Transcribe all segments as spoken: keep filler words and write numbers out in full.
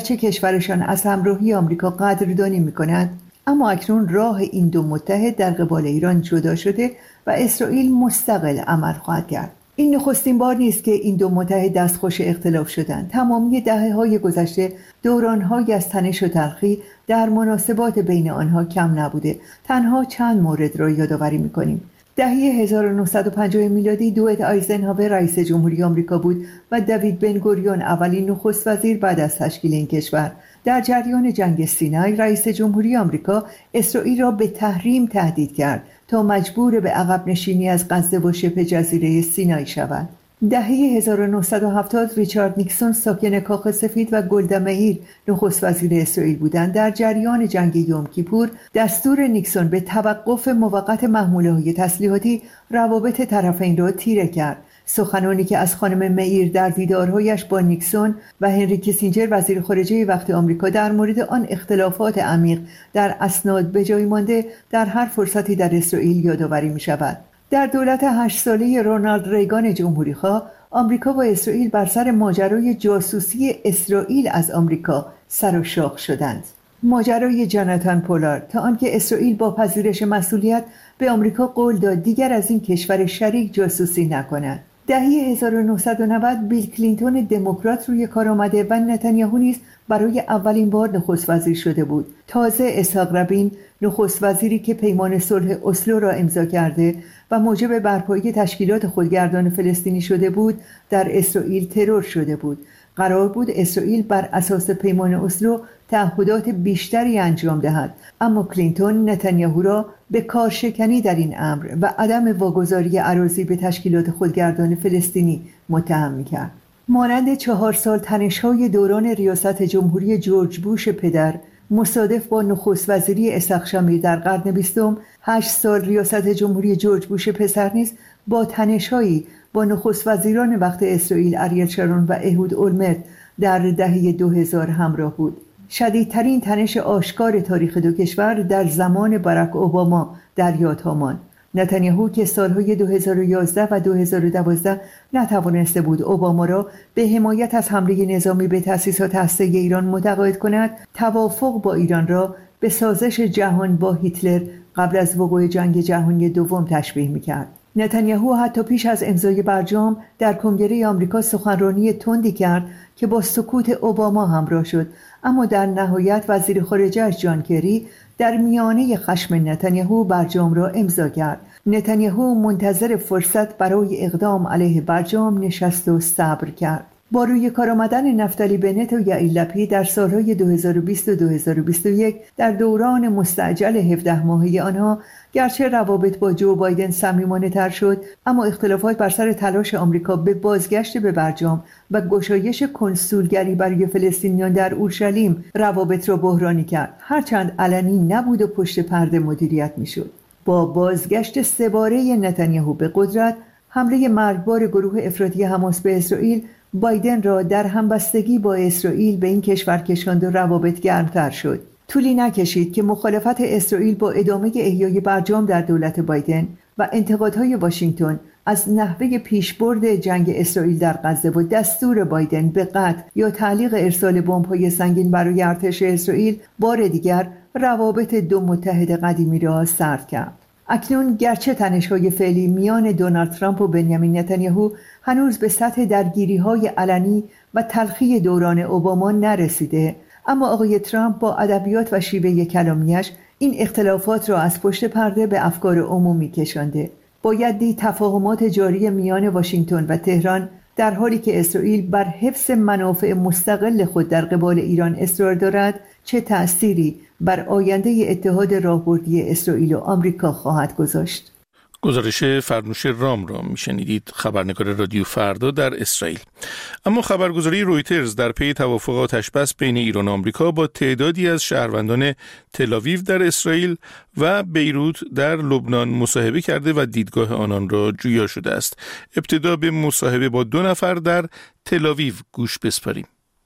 اگرچه کشورشان از همراهی آمریکا قدردانی می‌کند، اما اکنون راه این دو متحد در قبال ایران جدا شده و اسرائیل مستقل عمل خواهد کرد. این نخستین بار نیست که این دو متحد دستخوش اختلاف شدند. تمامی دهه‌های گذشته دوران‌هایی از تنش و تلخی در مناسبات بین آنها کم نبوده. تنها چند مورد را یادآوری می‌کنیم. دهه هزار و نهصد و پنجاه میلادی دوئت آیزنهاور رئیس جمهوری آمریکا بود و دوید بن گوریون اولین نخست وزیر بعد از تشکیل این کشور. در جریان جنگ سینای رئیس جمهوری آمریکا اسرائیل را به تحریم تهدید کرد تا مجبور به عقب نشینی از غزه و شبه جزیره سینای شود. دهه هزار و نهصد و هفتاد ریچارد نیکسون ساکن کاخ سفید و گلدا مئیر نخست وزیر اسرائیل بودند. در جریان جنگ یوم کیپور دستور نیکسون به توقف موقت محموله‌های تسلیحاتی روابط طرفین را تیره کرد. سخنانی که از خانم مئیر در دیدارهایش با نیکسون و هنری کیسینجر وزیر خارجه وقت آمریکا در مورد آن اختلافات عمیق در اسناد به جای مانده در هر فرصتی در اسرائیل یادآوری می شود. در دولت هشت ساله رونالد ریگان جمهوری‌خواه آمریکا و اسرائیل بر سر ماجرای جاسوسی اسرائیل از آمریکا سر و شاخ شدند. ماجرای جاناتان پولارد، تا آنکه اسرائیل با پذیرش مسئولیت به آمریکا قول داد دیگر از این کشور شریک جاسوسی نکند. دهه هزار و نهصد و نود بیل کلینتون دموکرات روی کار آمده و نتانیاهو نیز برای اولین بار نخست وزیر شده بود. تازه اسحاق رابین، نخست وزیری که پیمان صلح اسلو را امضا کرده و موجب برپایی تشکیلات خودگردان فلسطینی شده بود، در اسرائیل ترور شده بود. قرار بود اسرائیل بر اساس پیمان اسلو تعهدات بیشتری انجام دهد، اما کلینتون نتانیاهو را به کارشکنی در این امر و عدم واگذاری اراضی به تشکیلات خودگردان فلسطینی متهم می‌کرد. مانند چهار سال تنش‌های دوران ریاست جمهوری جورج بوش پدر مصادف با نخست وزیری اسحاق شامیر در قرن بیستم، هشت سال ریاست جمهوری جورج بوش پسر نیز با تنش‌هایی با نخست وزیران وقت اسرائیل اریل شارون و اهود اولمرت در دهه دو هزار همراه بود. شدیدترین تنش آشکار تاریخ دو کشور در زمان باراک اوباما در یاد ماند. نتانیاهو که سالهای دو هزار و یازده و دو هزار و دوازده نتوانسته بود اوباما را به حمایت از حمله نظامی به تأسیسات هسته‌ای ایران متقاعد کند، توافق با ایران را به سازش جهان با هیتلر قبل از وقوع جنگ جهانی دوم تشبیه می‌کرد. نتانیاهو حتی پیش از امضای برجام در کنگره آمریکا سخنرانی تندی کرد که با سکوت اوباما همراه شد، اما در نهایت وزیر خارجه جان کری در میانه خشم نتانیاهو برجام را امضا کرد. نتانیاهو منتظر فرصت برای اقدام علیه برجام نشست و صبر کرد. با روی کار آمدن نفتالی بنت و یائیر لپید در سالهای دو هزار و بیست و دو هزار و بیست و یک در دوران مستعجل هفده ماهه آنها، گرچه روابط با جو بایدن صمیمانه تر شد، اما اختلافات بر سر تلاش آمریکا به بازگشت به برجام و گشایش کنسولگری برای فلسطینیان در اورشلیم روابط را بحرانی کرد، هرچند علنی نبود و پشت پرده مدیریت میشد. با بازگشت سه‌باره نتانیاهو به قدرت، حمله مرگبار گروه افراطی حماس به اسرائیل بایدن را در همبستگی با اسرائیل به این کشور کشاند و روابط گرمتر شد. طولی نکشید که مخالفت اسرائیل با ادامه احیای برجام در دولت بایدن و انتقادهای واشنگتن از نحوه پیشبرد جنگ اسرائیل در غزه و دستور بایدن به قطع یا تعلیق ارسال بمب‌های سنگین برای ارتش اسرائیل بار دیگر روابط دو متحد قدیمی را سرد کرد. اکنون گرچه تنش‌های فعلی میان دونالد ترامپ و بنیامین نتانیاهو هنوز به سطح درگیری‌های علنی و تلخی دوران اوباما نرسیده، اما آقای ترامپ با ادبیات و شیوه کلامیش این اختلافات را از پشت پرده به افکار عمومی کشانده. باید دید تفاهمات جاری میان واشنگتن و تهران در حالی که اسرائیل بر حفظ منافع مستقل خود در قبال ایران اصرار دارد چه تأثیری بر آینده اتحاد راهبردی اسرائیل و آمریکا خواهد گذاشت. گزارش فرنوش رام را میشنیدید، خبرنگار رادیو فردا در اسرائیل. اما خبرگزاری رویترز در پی توافق آتش‌بس بین ایران و آمریکا با تعدادی از شهروندان تل‌آویو در اسرائیل و بیروت در لبنان مصاحبه کرده و دیدگاه آنان را جویا شده است. ابتدا به مصاحبه با دو نفر در تل‌آویو گوش بسپاریم.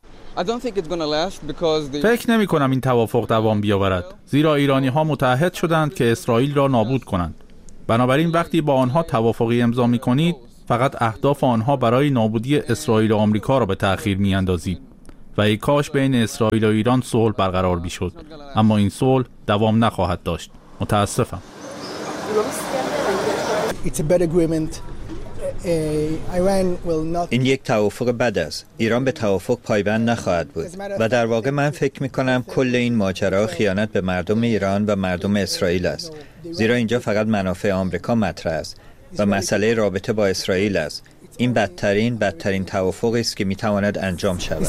فکر نمی کنم این توافق دوام بیاورد، زیرا ایرانی ها متعهد شدند که اسرائیل را نابود کنند. بنابراین وقتی با آنها توافقی امضا می کنید، فقط اهداف آنها برای نابودی اسرائیل و آمریکا را به تأخیر می اندازید. و ای کاش بین اسرائیل و ایران صلح برقرار میشد، اما این صلح دوام نخواهد داشت. متاسفم. این یک توافق بد است. ایران به توافق پایبند نخواهد بود و در واقع من فکر می‌کنم کل این ماجرا خیانت به مردم ایران و مردم اسرائیل است، زیرا اینجا فقط منافع آمریکا مطرح است و مسئله رابطه با اسرائیل است. این بدترین بدترین توافقی است که میتواند انجام شود.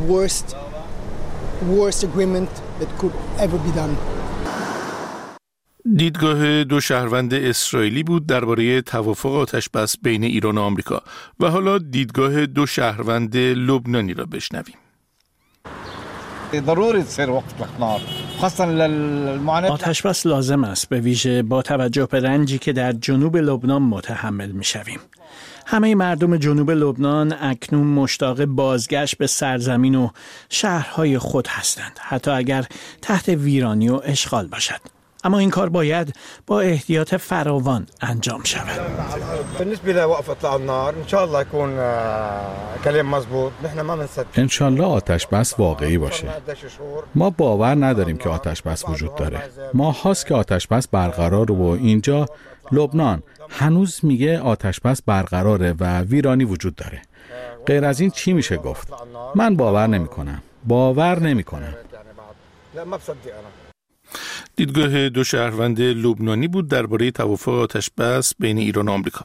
دیدگاه دو شهروند اسرائیلی بود درباره توافق آتش‌بس بین ایران و آمریکا و حالا دیدگاه دو شهروند لبنانی را بشنویم. آتش‌بس لازم است، به ویژه با توجه به رنجی که در جنوب لبنان متحمل می‌شویم. همه مردم جنوب لبنان اکنون مشتاق بازگشت به سرزمین و شهرهای خود هستند، حتی اگر تحت ویرانی و اشغال باشد. اما این کار باید با احتیاط فراوان انجام شود. ان شاء الله آتش بس واقعی باشه. ما باور نداریم که آتش بس وجود داره. ما هاست که آتش بس برقرار و اینجا لبنان هنوز میگه آتش بس برقراره و ویرانی وجود داره. غیر از این چی میشه گفت؟ من باور نمی کنم. باور نمی کنم. دیدگاه دو شهروند لبنانی بود درباره توافق آتش‌بس بین ایران و آمریکا.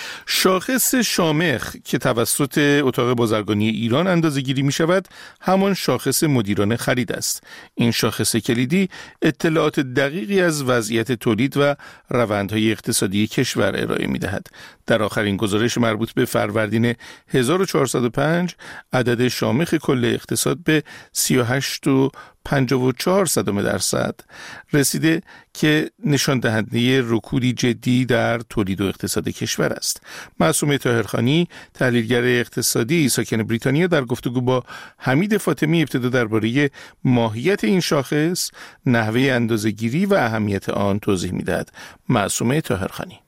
شاخص شامخ که توسط اتاق بازرگانی ایران اندازه‌گیری می‌شود، همان شاخص مدیران خرید است. این شاخص کلیدی اطلاعات دقیقی از وضعیت تولید و روندهای اقتصادی کشور ارائه می‌دهد. در آخرین گزارش مربوط به فروردین هزار و چهارصد و پنج، عدد شامخ کل اقتصاد به سی و هشت و پنجاه و چهار صدم درصد رسیده که نشان دهنده رکودی جدی در تولید و اقتصاد کشور است. معصومه طاهرخانی، تحلیلگر اقتصادی ساکن بریتانیا، در گفتگو با حمید فاطمی ابتدا درباره ماهیت این شاخص، نحوه اندازه‌گیری و اهمیت آن توضیح می‌دهد. معصومه طاهرخانی: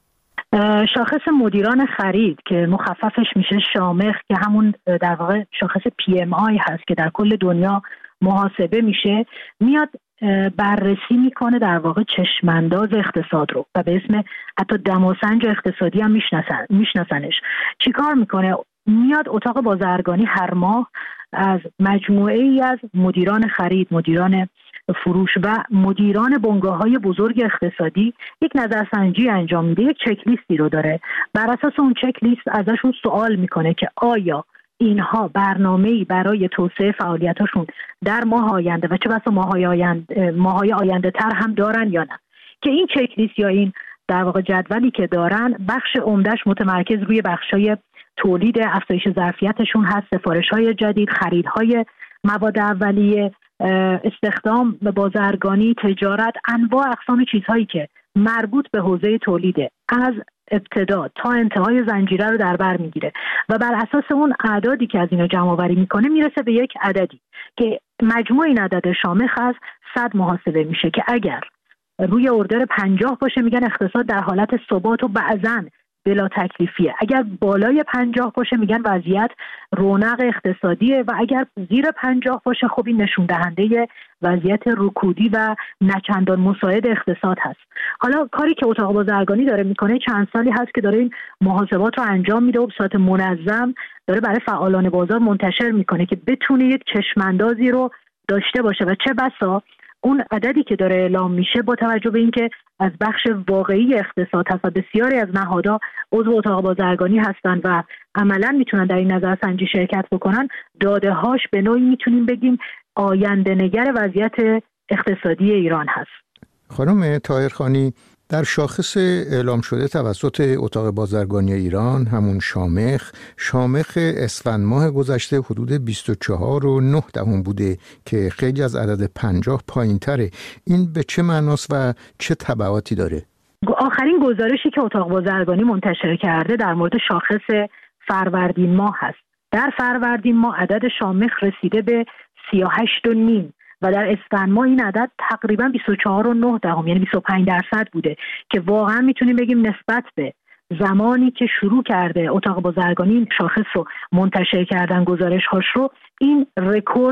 شاخص مدیران خرید که مخففش میشه شامخ، که همون در واقع شاخص پی ام آی هست که در کل دنیا محاسبه میشه، میاد بررسی میکنه در واقع چشمانداز اقتصاد رو و به اسم حتی دماسنج اقتصادی هم میشناسن میشناسنش. چیکار میکنه؟ میاد اتاق بازرگانی هر ماه از مجموعه ای از مدیران خرید، مدیران فروش و مدیران بنگاه‌های بزرگ اقتصادی یک نظرسنجی انجام میده، یک چک لیستی رو داره. بر اساس اون چک لیست ازشون سوال میکنه که آیا اینها برنامه‌ای برای توسعه فعالیتاشون در ماه آینده و چه بسا ماهای آینده ماهای آینده تر هم دارن یا نه، که این چک لیست یا این در واقع جدولی که دارن بخش عمدهش متمرکز روی بخشای تولید، افزایش ظرفیتشون هست، سفارش‌های جدید، خریدهای مواد اولیه، استخدام، بازرگانی، تجارت، انواع اقسام چیزهایی که مربوط به حوزه تولیده از ابتدا تا انتهای زنجیره رو در بر میگیره و بر اساس اون اعدادی که از اینا جمع آوری میکنه میرسه به یک عددی که مجموع این عدد شامخ از صد محاسبه میشه که اگر روی اردر پنجاه باشه میگن اقتصاد در حالت ثبات و بعضاً بلا تکلیفیه، اگر بالای پنجاه باشه میگن وضعیت رونق اقتصادیه و اگر زیر پنجاه باشه خب این نشون دهنده وضعیت رکودی و نچندان مساعد اقتصاد هست. حالا کاری که اتاق بازرگانی داره میکنه چند سالی هست که داره این محاسبات رو انجام میده و به صورت منظم داره برای فعالان بازار منتشر میکنه که بتونه یک چشماندازی رو داشته باشه و چه بسا اون عددی که داره اعلام میشه با توجه به اینکه از بخش واقعی اقتصاد هست و بسیاری از نهادها عضو اتاق بازرگانی هستن و عملاً میتونن در این نظرسنجی شرکت بکنن، داده هاش به نوعی میتونیم بگیم آینده نگر وضعیت اقتصادی ایران هست. خانم طاهرخانی، در شاخص اعلام شده توسط اتاق بازرگانی ایران، همون شامخ، شامخ اسفند ماه گذشته حدود بیست و چهار و نه دهم بوده که خیلی از عدد پنجاه پایین تره. این به چه معناست و چه تبعاتی داره؟ آخرین گزارشی که اتاق بازرگانی منتشر کرده در مورد شاخص فروردین ماه هست. در فروردین ماه عدد شامخ رسیده به سی و هشت و نیم و در اسفند ماه این عدد تقریبا بیست و چهار و نه دهم یعنی بیست و پنج درصد بوده که واقعا میتونیم بگیم نسبت به زمانی که شروع کرده اتاق بازرگانی این شاخص رو منتشر کردن گزارش هاش رو، این رکورد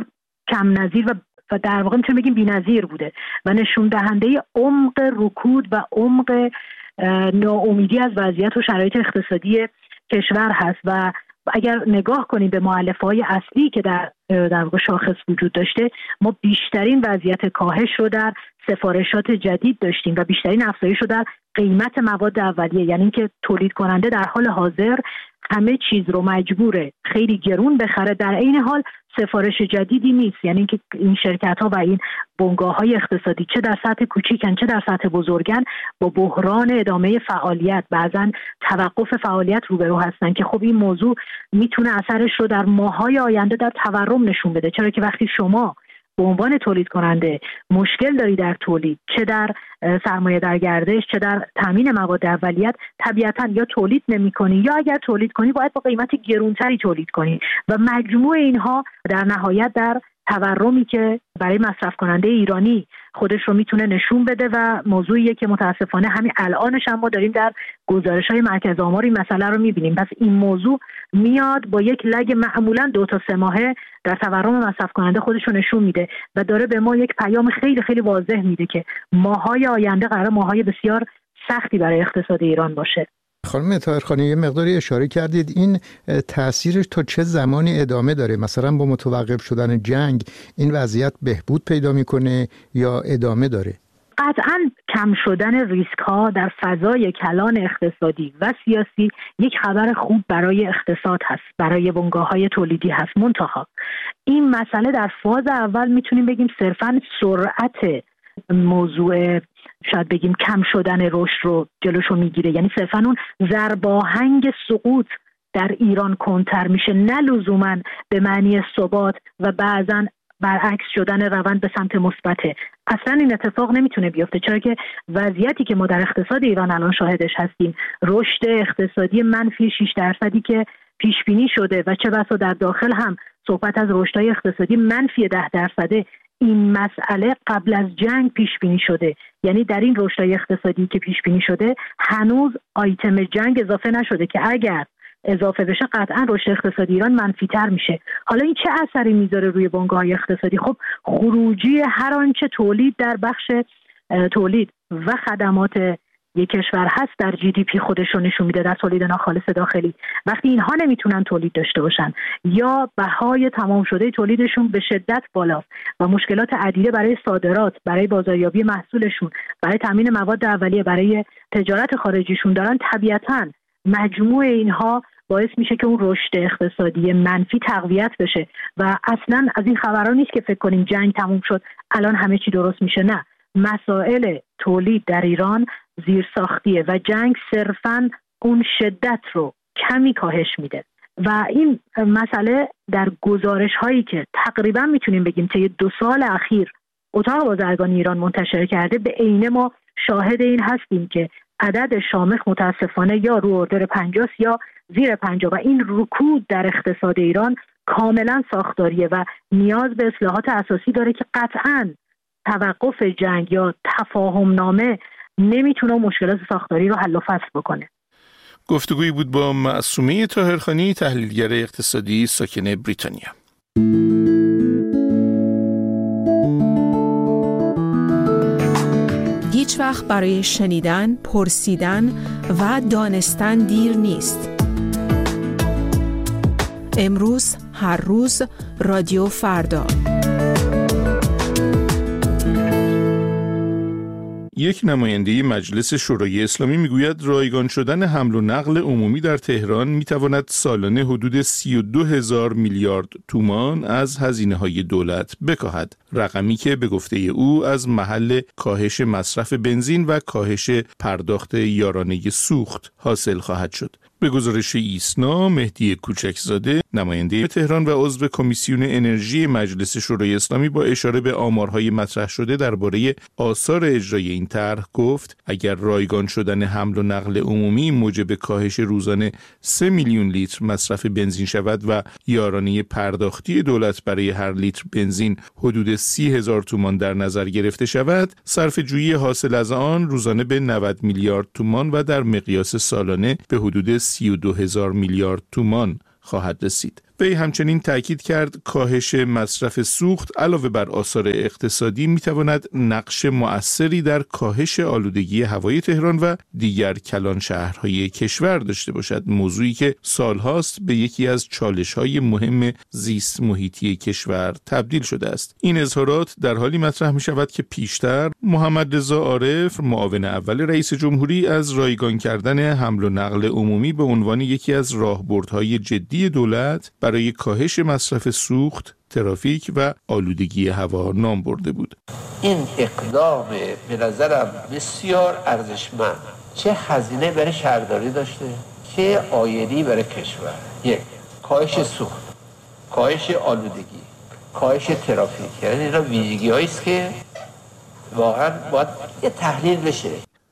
کم نظیر و و در واقع میتونیم بگیم بی‌نظیر بوده و نشون دهنده عمق رکود و عمق ناامیدی از وضعیت و شرایط اقتصادی کشور هست. و اگر نگاه کنیم به مؤلفه‌های اصلی که در در واقع شاخص وجود داشته، ما بیشترین وضعیت کاهش رو در سفارشات جدید داشتیم و بیشترین افزایش رو در قیمت مواد اولیه، یعنی اینکه تولید کننده در حال حاضر همه چیز رو مجبوره خیلی گرون بخره، در عین حال سفارش جدیدی نیست. یعنی اینکه این شرکت ها و این بنگاه های اقتصادی چه در سطح کوچیکن چه در سطح بزرگن با بحران ادامه فعالیت، بعضن توقف فعالیت روبرو هستن که خب این موضوع میتونه اثرش رو در ماهای آینده در تورم نشون بده. چرا که وقتی شما به عنوان تولید کننده مشکل داری در تولید، چه در سرمایه در گردش چه در تامین مواد اولیت، طبیعتاً یا تولید نمی‌کنی یا اگر تولید کنی باید با قیمت گرانتری تولید کنی و مجموع اینها در نهایت در تورمی که برای مصرف کننده ایرانی خودش رو میتونه نشون بده و موضوعیه که متاسفانه همین الانش هم ما داریم در گزارش‌های مرکز آمار این مسئله رو می‌بینیم. پس این موضوع میاد با یک لگ معمولاً دو تا سه ماهه در تورم مصرف کننده خودش رو نشون میده و داره به ما یک پیام خیلی خیلی واضح میده که ماهای آینده قرار ماهای بسیار سختی برای اقتصاد ایران باشه. خانم طاهرخانی یه مقداری اشاره کردید، این تأثیرش تا چه زمانی ادامه داره؟ مثلا با متوقف شدن جنگ این وضعیت بهبود پیدا میکنه یا ادامه داره؟ قطعاً کم شدن ریسک ها در فضای کلان اقتصادی و سیاسی یک خبر خوب برای اقتصاد هست، برای بنگاه های تولیدی هست. منتها این مسئله در فاز اول میتونیم بگیم صرفاً سرعت موضوع شاید بگیم کم شدن رشد رو جلوشو میگیره، یعنی صرفاً اون ضرباهنگ سقوط در ایران کنتر میشه، نه لزوماً به معنی ثبات و بعضاً برعکس شدن روند به سمت مثبته. اصلا این اتفاق نمیتونه بیفته، چرا که وضعیتی که ما در اقتصاد ایران الان شاهدش هستیم، رشد اقتصادی منفی شش درصدی که پیش بینی شده و چه بسا در داخل هم صحبت از رشدهای اقتصادی منفی ده درصده، این مسئله قبل از جنگ پیش بینی شده. یعنی در این رشدهای اقتصادی که پیش بینی شده هنوز آیتم جنگ اضافه نشده که اگر اضافه بشه قطعا رشد اقتصادی ایران منفی تر میشه. حالا این چه اثری میذاره روی بنگاه‌های اقتصادی؟ خب خروجی هر آنچه تولید در بخش تولید و خدمات یک کشور هست در جی دی پی خودش رو نشون میده، در تولید ناخالص داخلی. وقتی اینها نمیتونن تولید داشته باشن یا بهای تمام شده تولیدشون به شدت بالاست و مشکلات عدیده برای صادرات، برای بازاریابی محصولشون، برای تامین مواد اولیه، برای تجارت خارجیشون دارن، طبیعتاً مجموع اینها باعث میشه که اون رشد اقتصادی منفی تقویت بشه و اصلا از این خبران نیست که فکر کنیم جنگ تموم شد الان همه چی درست میشه. نه، مسائل تولید در ایران زیرساختیه و جنگ صرفاً اون شدت رو کمی کاهش میده و این مسئله در گزارش هایی که تقریبا میتونیم بگیم طی دو سال اخیر اتاق بازرگانی ایران منتشر کرده به عینه ما شاهد این هستیم که عدد شامخ متاسفانه یا رو اردر پنجاه یا زیر پنجاه و این رکود در اقتصاد ایران کاملا ساختاریه و نیاز به اصلاحات اساسی داره که قطعاً توقف جنگ یا تفاهم نامه نمیتونه مشکلات ساختاری رو حل و فصل بکنه. گفتگویی بود با معصومه طاهرخانی، تحلیلگر اقتصادی ساکن بریتانیا. هیچ وقت برای شنیدن، پرسیدن و دانستن دیر نیست. امروز، هر روز، رادیو فردا. یک نماینده مجلس شورای اسلامی میگوید رایگان شدن حمل و نقل عمومی در تهران میتواند سالانه حدود سی و دو هزار میلیارد تومان از هزینه‌های دولت بکاهد، رقمی که به گفته او از محل کاهش مصرف بنزین و کاهش پرداخت یارانه سوخت حاصل خواهد شد. به گزارش ایسنا، مهدی کوچکزاده، نماینده تهران و عضو کمیسیون انرژی مجلس شورای اسلامی، با اشاره به آمارهای مطرح شده درباره آثار اجرای این طرح گفت اگر رایگان شدن حمل و نقل عمومی موجب کاهش روزانه سه میلیون لیتر مصرف بنزین شود و یارانه پرداختی دولت برای هر لیتر بنزین حدود سی هزار تومان در نظر گرفته شود، صرف جویی حاصل از آن روزانه به نود میلیارد تومان و در مقیاس سالانه به حدود سی و دو هزار میلیارد تومان خواهد رسید. وی همچنین تاکید کرد کاهش مصرف سوخت علاوه بر آثار اقتصادی میتواند نقش مؤثری در کاهش آلودگی هوای تهران و دیگر کلان شهرهای کشور داشته باشد، موضوعی که سالهاست به یکی از چالش‌های مهم زیست محیطی کشور تبدیل شده است. این اظهارات در حالی مطرح می‌شود که پیشتر محمد رضا عارف، معاون اول رئیس جمهوری، از رایگان کردن حمل و نقل عمومی به عنوان یکی از راهبردهای جدی دولت برای کاهش مصرف سوخت، ترافیک و آلودگی هوا نام برده بود. این اقدام به نظرم بسیار ارزشمند، چه هزینه برای شهرداری داشته، چه عایدی برای کشور. یک، کاهش سوخت، کاهش آلودگی، کاهش ترافیک، یعنی اینا ویژگی‌هایی است که واقعا باید یه تحلیل بشه.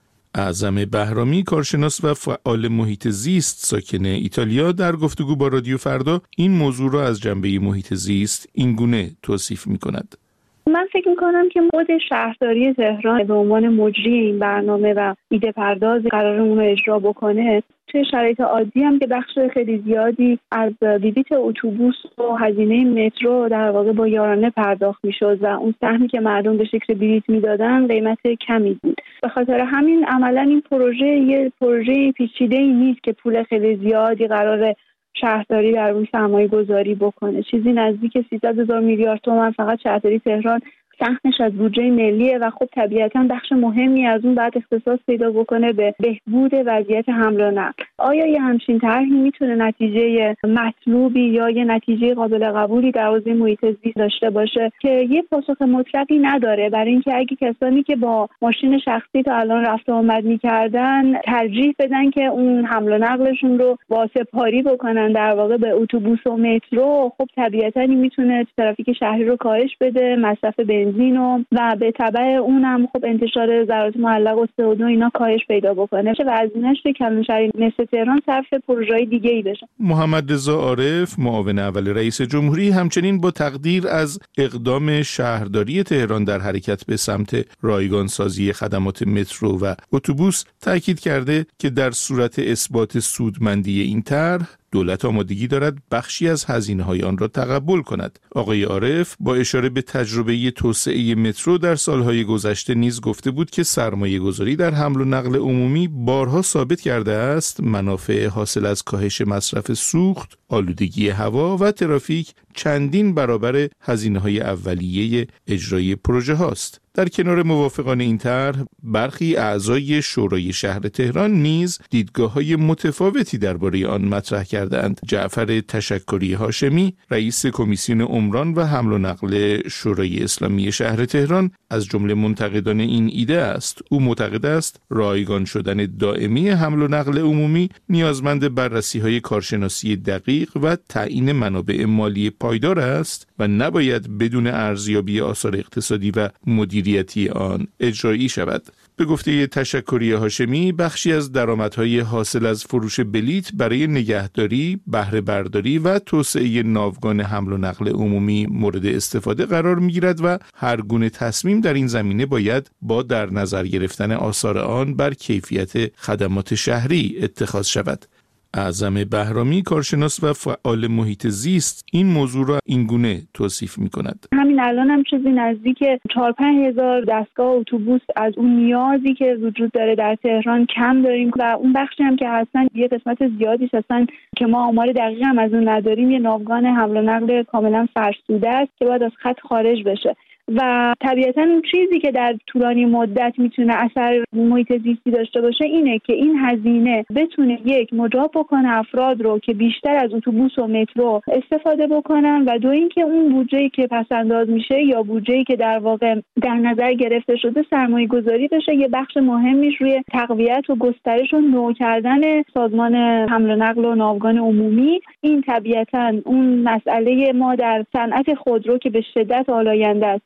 اعظم بهرامی، کارشناس و فعال محیط زیست ساکن ایتالیا، در گفتگو با رادیو فردا این موضوع را از جنبه محیط زیست اینگونه توصیف می‌کند. من فکر میکنم که خود شهرداری تهران به عنوان مجری این برنامه و ایده پرداز قرار اون رو اجرا بکنه، توی شرایط عادی هم که بخش خیلی زیادی از بلیط اتوبوس و هزینه مترو در واقع با یارانه پرداخت میشد و اون سهمی که مردم به شکل بلیط میدادن قیمت کمی بود. به خاطر همین عملا این پروژه یه پروژه پیچیده‌ای نیست که پول خیلی زیادی قراره شهرداری در روی سرمایه گذاری بکنه. چیزی نزدیک سیصد هزار میلیارد تومان فقط شهرداری تهران سهمش از بودجه ملیه و خب طبیعتاً بخش مهمی از اون بعد اختصاص پیدا بکنه به بهبود وضعیت حمل و نقل. آیا یه همچین طرحی میتونه نتیجه مطلوبی یا یه نتیجه قابل قبولی در حوزه محیط زیست داشته باشه؟ که یه پاسخ مطلقی نداره، برای اینکه اگه کسانی که با ماشین شخصی تا الان رفت و آمد میکردن ترجیح بدن که اون حمل و نقلشون رو واسپاری بکنن در واقع به اتوبوس و مترو، خب طبیعتاً این میتونه ترافیک شهری رو کاهش بده، مصرف بنزین و به تبع اونم خب انتشار ذرات معلق و سی او دو اینا کاهش پیدا بکنه و هزینه‌اش توی کلان شهری مثل تهران صرف پروژه‌های دیگه‌ای بشه. محمد رضا عارف، معاون اول رئیس جمهوری، همچنین با تقدیر از اقدام شهرداری تهران در حرکت به سمت رایگان سازی خدمات مترو و اتوبوس تاکید کرده که در صورت اثبات سودمندی این طرح دولت آمادگی دارد بخشی از هزینه‌های آن را تقبل کند. آقای عارف با اشاره به تجربه توسعه مترو در سالهای گذشته نیز گفته بود که سرمایه‌گذاری در حمل و نقل عمومی بارها ثابت کرده است منافع حاصل از کاهش مصرف سوخت، آلودگی هوا و ترافیک چندین برابر هزینه‌های اولیه اجرای پروژه هاست. در کنار موافقان این طرح، برخی اعضای شورای شهر تهران نیز دیدگاه‌های متفاوتی درباره آن مطرح کردند. جعفر تشکری هاشمی، رئیس کمیسیون عمران و حمل و نقل شورای اسلامی شهر تهران، از جمله منتقدان این ایده است. او معتقد است رایگان شدن دائمی حمل و نقل عمومی نیازمند بررسی‌های کارشناسی دقیق و تعیین منابع مالی پایدار است و نباید بدون ارزیابی آثار اقتصادی و مدیریتی آن اجرایی شود. به گفته تشکری هاشمی، بخشی از درآمدهای حاصل از فروش بلیت برای نگهداری، بهره برداری و توسعه ناوگان حمل و نقل عمومی مورد استفاده قرار می‌گیرد و هر گونه تصمیم در این زمینه باید با در نظر گرفتن آثار آن بر کیفیت خدمات شهری اتخاذ شود. اعظم بهرامی، کارشناس و فعال محیط زیست، این موضوع را اینگونه توصیف می‌کند. همین الان هم چیزی نزدیک چهار پنج هزار دستگاه اتوبوس از اون نیازی که وجود داره در تهران کم داریم و اون بخشی هم که هستن یه قسمت زیادیش هستن که ما آمار دقیق هم از اون نداریم، یه ناوگان حمل و نقل کاملا فرسوده است که باید از خط خارج بشه و طبیعتاً اون چیزی که در طولانی مدت میتونه اثر محیط زیستی داشته باشه اینه که این هزینه بتونه یک مجاب بکنه افراد رو که بیشتر از اتوبوس و مترو استفاده بکنن و دو اینکه اون بودجه‌ای که پس انداز میشه یا بودجه‌ای که در واقع در نظر گرفته شده سرمایه گذاری بشه یه بخش مهمیش روی تقویت و گسترش و نو کردن سازمان حمل و نقل و ناوگان عمومی. این طبیعتاً اون مسئله ما در صنعت خودرو که به شدت آلاینده است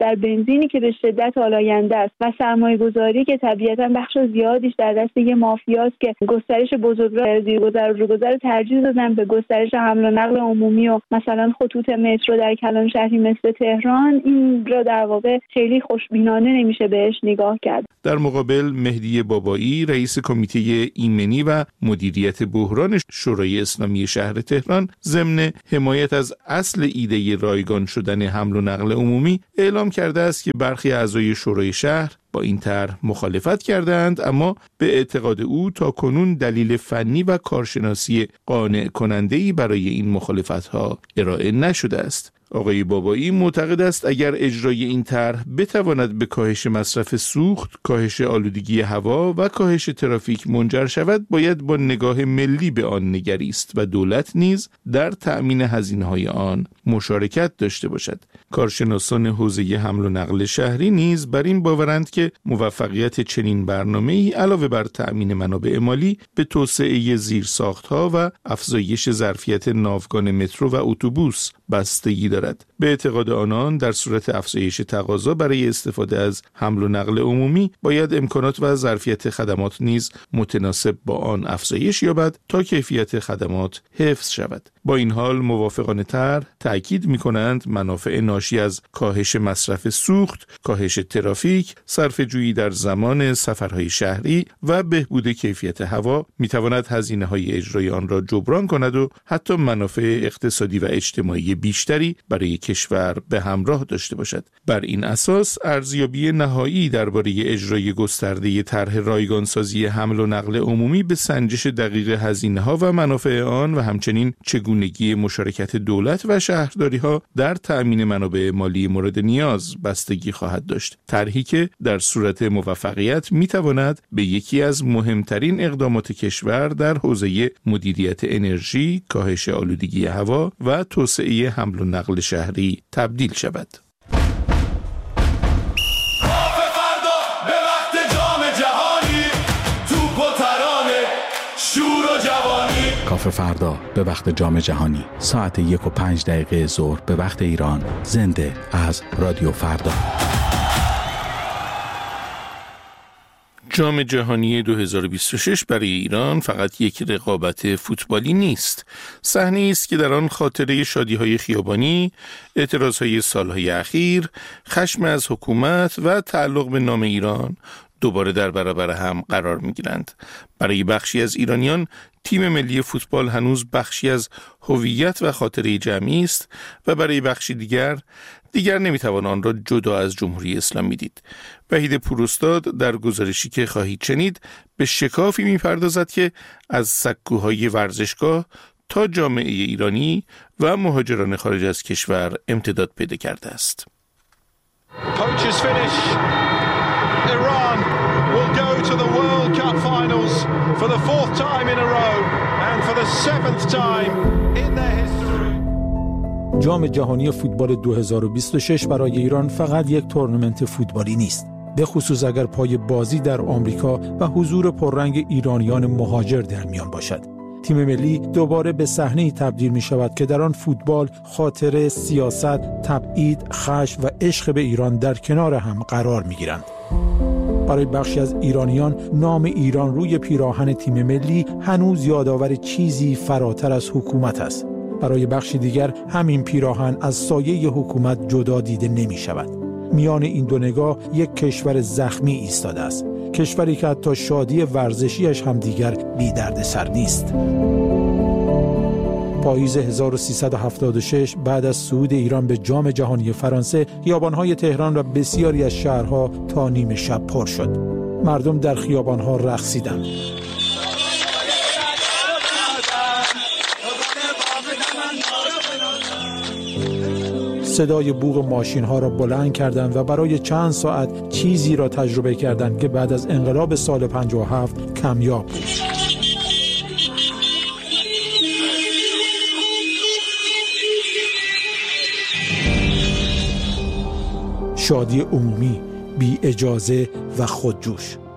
در بنزینی که به شدت آلاینده است و سرمایه گذاری که طبیعتاً بخش زیادیش در دست یه مافیاست که گسترش بزرگراه زیرگذر و روگذر ترجیح دادن به گسترش حمل و نقل عمومی و مثلا خطوط مترو در کلان شهری مثل تهران، این را در واقع خیلی خوشبینانه نمیشه بهش نگاه کرد. در مقابل مهدی بابایی رئیس کمیته ایمنی و مدیریت بحران شورای اسلامی شهر تهران ضمن حمایت از اصل ایده رایگان شدن حمل و نقل عمومی اعلام کرده است که برخی اعضای شورای شهر با این طرح مخالفت کردند، اما به اعتقاد او تا کنون دلیل فنی و کارشناسی قانع کننده‌ای برای این مخالفت‌ها ارائه نشده است. آقای بابایی معتقد است اگر اجرای این طرح بتواند به کاهش مصرف سوخت، کاهش آلودگی هوا و کاهش ترافیک منجر شود، باید با نگاه ملی به آن نگریست و دولت نیز در تأمین هزینه‌های آن مشارکت داشته باشد. کارشناسان حوزه حمل و نقل شهری نیز بر این باورند که موفقیت چنین برنامه‌ای علاوه بر تأمین منابع مالی به توسعه زیرساخت‌ها و افزایش ظرفیت ناوگان مترو و اتوبوس بستگی دارد. به اعتقاد آنان در صورت افزایش تقاضا برای استفاده از حمل و نقل عمومی باید امکانات و ظرفیت خدمات نیز متناسب با آن افزایش یابد تا کیفیت خدمات حفظ شود. با این حال موافقان طرح تأکید می‌کنند منافع ناشی از کاهش مصرف سوخت، کاهش ترافیک، صرفه‌جویی در زمان سفرهای شهری و بهبود کیفیت هوا می‌تواند هزینه‌های اجرای آن را جبران کند و حتی منافع اقتصادی و اجتماعی بیشتری برای کشور به همراه داشته باشد. بر این اساس ارزیابی نهایی درباره اجرای گسترده طرح رایگانسازی حمل و نقل عمومی به سنجش دقیق هزینه‌ها و منافع آن و همچنین چگونگی مشارکت دولت و شهرداری‌ها در تأمین منابع مالی مورد نیاز بستگی خواهد داشت. طرحی که در صورت موفقیت می‌تواند به یکی از مهمترین اقدامات کشور در حوزه مدیریت انرژی، کاهش آلودگی هوا و توسعه حمل و نقل شهری تبدیل شود. کافه فردا به وقت جام جهانی ساعت یک و پنج دقیقه ظهر به وقت ایران، زنده از رادیو فردا. جام جهانی دو هزار و بیست و شش برای ایران فقط یک رقابت فوتبالی نیست. صحنه‌ای است که در آن خاطره شادی‌های خیابانی، اعتراض‌های سال‌های اخیر، خشم از حکومت و تعلق به نام ایران دوباره در برابر هم قرار می‌گیرند. برای بخشی از ایرانیان تیم ملی فوتبال هنوز بخشی از هویت و خاطره جمعی است و برای بخشی دیگر دیگر نمیتوان آن را جدا از جمهوری اسلامی دید. وحید پوراستاد در گزارشی که خواهید شنید به شکافی میپردازد که از سکوهای ورزشگاه تا جامعه ایرانی و مهاجران خارج از کشور امتداد پیدا کرده است. Poachers finish. Iran will go to the World Cup finals for the fourth time in a row and for the seventh time in their history. جام جهانی فوتبال دو هزار و بیست و شش برای ایران فقط یک تورنمنت فوتبالی نیست، به خصوص اگر پای بازی در آمریکا و حضور پررنگ ایرانیان مهاجر در میان باشد. تیم ملی دوباره به صحنه‌ای تبدیل می شود که در آن فوتبال، خاطره، سیاست، تبعید، خشم و عشق به ایران در کنار هم قرار می گیرند. برای بخشی از ایرانیان نام ایران روی پیراهن تیم ملی هنوز یادآور چیزی فراتر از حکومت است. برای بخشی دیگر همین پیراهن از سایه حکومت جدا دیده نمی شود. میان این دو نگاه یک کشور زخمی ایستاده است. کشوری که حتی شادی ورزشیش هم دیگر بی درد سر نیست. پاییز هزار و سیصد و هفتاد و شش بعد از صعود ایران به جام جهانی فرانسه، خیابان‌های تهران و بسیاری از شهرها تا نیمه شب پر شد. مردم در خیابان‌ها رقصیدند. صدای بوق ماشین‌ها را بلند کردند و برای چند ساعت چیزی را تجربه کردند که بعد از انقلاب سال پنجاه و هفت کمیاب بود. شادی عمومی، بی اجازه و خودجوش.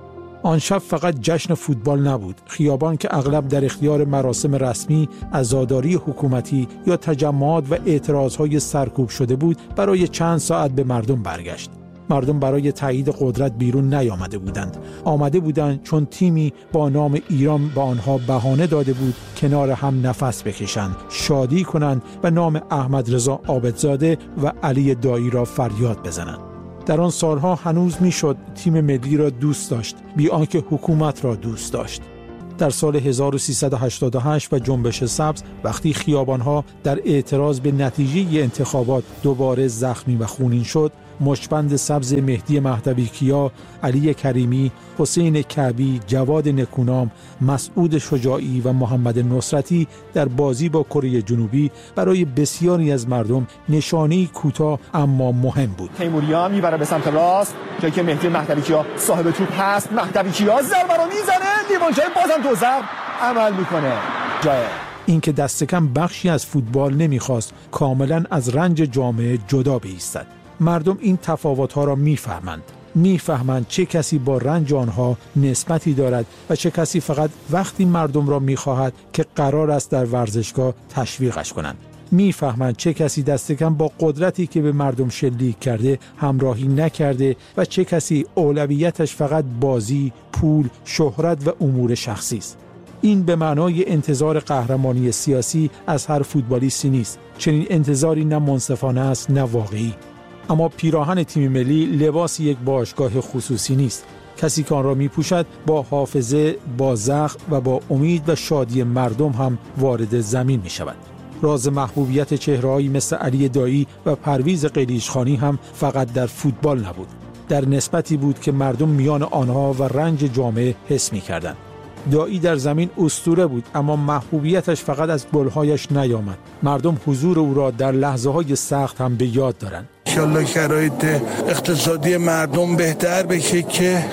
آن شب فقط جشن فوتبال نبود. خیابان که اغلب در اختیار مراسم رسمی، عزاداری حکومتی یا تجمعات و اعتراضهای سرکوب شده بود، برای چند ساعت به مردم برگشت. مردم برای تایید قدرت بیرون نیامده بودند. آمده بودند چون تیمی با نام ایران به آنها بهانه داده بود کنار هم نفس بکشند، شادی کنند و نام احمد رضا عابدزاده و علی دایی را فریاد بزنند. در آن سالها هنوز میشد تیم ملی را دوست داشت بی آنکه حکومت را دوست داشت. در سال هزار و سیصد و هشتاد و هشت و جنبش سبز، وقتی خیابانها در اعتراض به نتیجه انتخابات دوباره زخمی و خونین شد، مشبند سبز مهدی مهدوی کیا، علی کریمی، حسین کعبی، جواد نکونام، مسعود شجاعی و محمد نصرتی در بازی با کره جنوبی برای بسیاری از مردم نشانه‌ای کوتاه اما مهم بود. تیموریان میبره به سمت راست، جایی که مهدی مهدوی کیا صاحب توپ هست. مهدوی کیا ضربه رو میزنه، دیوانچه بازم دو ضرب عمل میکنه. جای این که دست کم بخشی از فوتبال نمیخواست کاملا از رنج جامعه جدا بایستد. مردم این تفاوت‌ها را می‌فهمند. می‌فهمند چه کسی با رنج آنها نسبتی دارد و چه کسی فقط وقتی مردم را می‌خواهد که قرار است در ورزشگاه تشویقش کنند. می‌فهمند چه کسی دست کم با قدرتی که به مردم شلیک کرده همراهی نکرده و چه کسی اولویتش فقط بازی، پول، شهرت و امور شخصی است. این به معنای انتظار قهرمانی سیاسی از هر فوتبالیستی نیست. چنین انتظاری نه منصفانه است نه واقعی. اما پیراهن تیم ملی لباس یک باشگاه خصوصی نیست. کسی که آن را می‌پوشد با حافظه، با زخم و با امید و شادی مردم هم وارد زمین می‌شود. راز محبوبیت چهره‌هایی مثل علی دایی و پرویز قلیچخانی هم فقط در فوتبال نبود. در نسبتی بود که مردم میان آنها و رنج جامعه حس می‌کردند. دایی در زمین اسطوره بود، اما محبوبیتش فقط از گل‌هایش نیامد. مردم حضور او را در لحظه‌های سخت هم به یاد دارند. انشالله شرایط اقتصادی مردم بهتر بشه که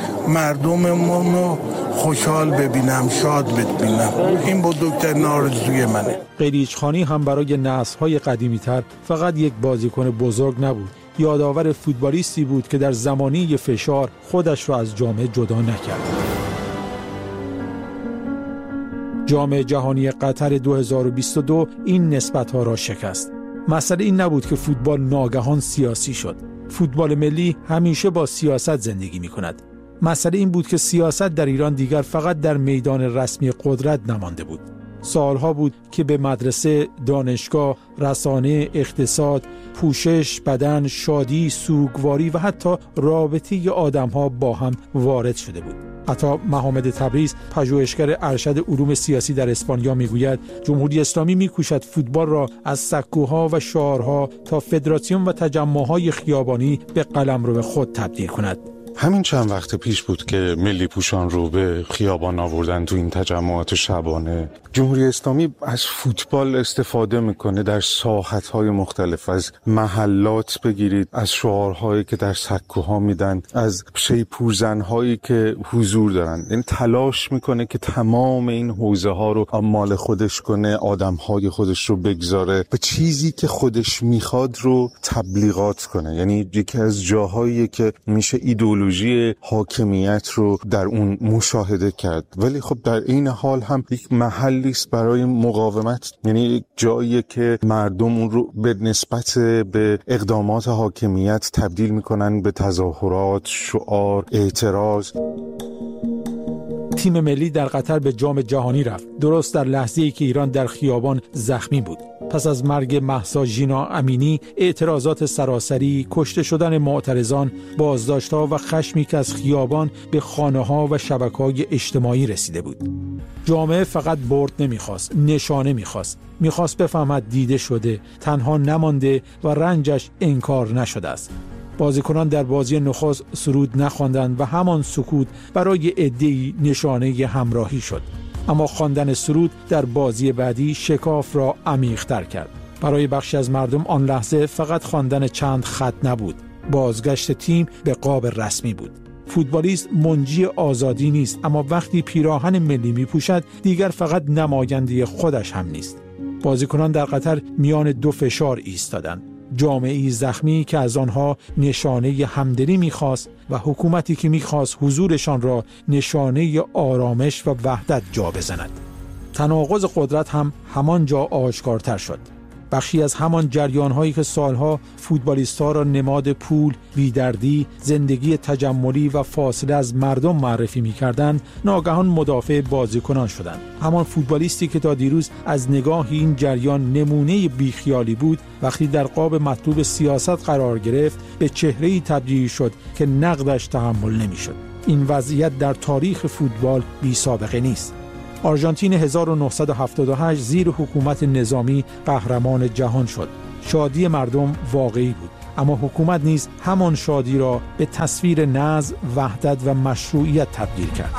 مردممون رو خوشحال ببینم، شاد ببینم. این بزرگترین آرزوی منه. قلیچخانی هم برای نسل‌های قدیمی‌تر فقط یک بازیکن بزرگ نبود. یادآور فوتبالیستی بود که در زمانی فشار خودش را از جامعه جدا نکرد. جام جهانی قطر دو هزار و بیست و دو این نسبت‌ها را شکست. مسئله این نبود که فوتبال ناگهان سیاسی شد. فوتبال ملی همیشه با سیاست زندگی می‌کند. مسئله این بود که سیاست در ایران دیگر فقط در میدان رسمی قدرت نمانده بود. سالها بود که به مدرسه، دانشگاه، رسانه، اقتصاد، پوشش، بدن، شادی، سوگواری و حتی رابطه آدم‌ها با هم وارد شده بود. عطا محمد تبریز، پژوهشگر ارشد علوم سیاسی در اسپانیا میگوید جمهوری اسلامی میکوشد فوتبال را از سکوها و شعارها تا فدراسیون و تجمعهای خیابانی به قلمرو خود تبدیل کند. همین چند وقت پیش بود که ملی پوشان رو به خیابان آوردن تو این تجمعات شبانه. جمهوری اسلامی از فوتبال استفاده میکنه در ساحت‌های مختلف، از محلات بگیرید، از شعارهایی که در سکوها میدن، از شیپورزن‌هایی که حضور دارن. این تلاش میکنه که تمام این حوزه ها رو مال خودش کنه، آدم‌های خودش رو بگذاره و چیزی که خودش میخواد رو تبلیغات کنه. یعنی یکی از جاهایی که میشه ایدئولوژی حاکمیت رو در اون مشاهده کرد، ولی خب در این حال هم یک محلی است برای مقاومت. یعنی یک جایی که مردم اون رو به نسبت به اقدامات حاکمیت تبدیل میکنن به تظاهرات، شعار، اعتراض. تیم ملی در قطر به جام جهانی رفت، درست در لحظه‌ای که ایران در خیابان زخمی بود. پس از مرگ مهسا ژینا امینی، اعتراضات سراسری، کشته شدن معترضان، بازداشت‌ها و خشمی که از خیابان به خانه‌ها و شبکه‌های اجتماعی رسیده بود. جامعه فقط برد نمی‌خواست، نشانه می‌خواست. می‌خواست بفهمد دیده شده، تنها نمانده و رنجش انکار نشده است. بازیکنان در بازی نخست سرود نخواندند و همان سکوت برای عده‌ای نشانه همراهی شد. اما خواندن سرود در بازی بعدی شکاف را عمیق‌تر کرد. برای بخشی از مردم آن لحظه فقط خواندن چند خط نبود، بازگشت تیم به قاب رسمی بود. فوتبالیست منجی آزادی نیست، اما وقتی پیراهن ملی می‌پوشد دیگر فقط نماینده خودش هم نیست. بازیکنان در قطر میان دو فشار ایستادند. جامعه‌ای زخمی که از آنها نشانه همدلی می‌خواست و حکومتی که می‌خواست حضورشان را نشانه آرامش و وحدت جا بزند. تناقض قدرت هم همانجا آشکارتر شد. بخشی از همان جریان‌هایی که سالها فوتبالیست‌ها را نماد پول، بی‌دردی، زندگی تجملی و فاصله از مردم معرفی می‌کردند، ناگهان مدافع بازیکنان شدند. همان فوتبالیستی که تا دیروز از نگاه این جریان نمونه بیخیالی بود، وقتی در قاب مطلوب سیاست قرار گرفت، به چهره‌ای تبدیل شد که نقدش تحمل نمی‌شد. این وضعیت در تاریخ فوتبال بی‌سابقه نیست. آرژانتین هزار و نهصد و هفتاد و هشت زیر حکومت نظامی قهرمان جهان شد. شادی مردم واقعی بود، اما حکومت نیز همان شادی را به تصویر نظم، وحدت و مشروعیت تبدیل کرد.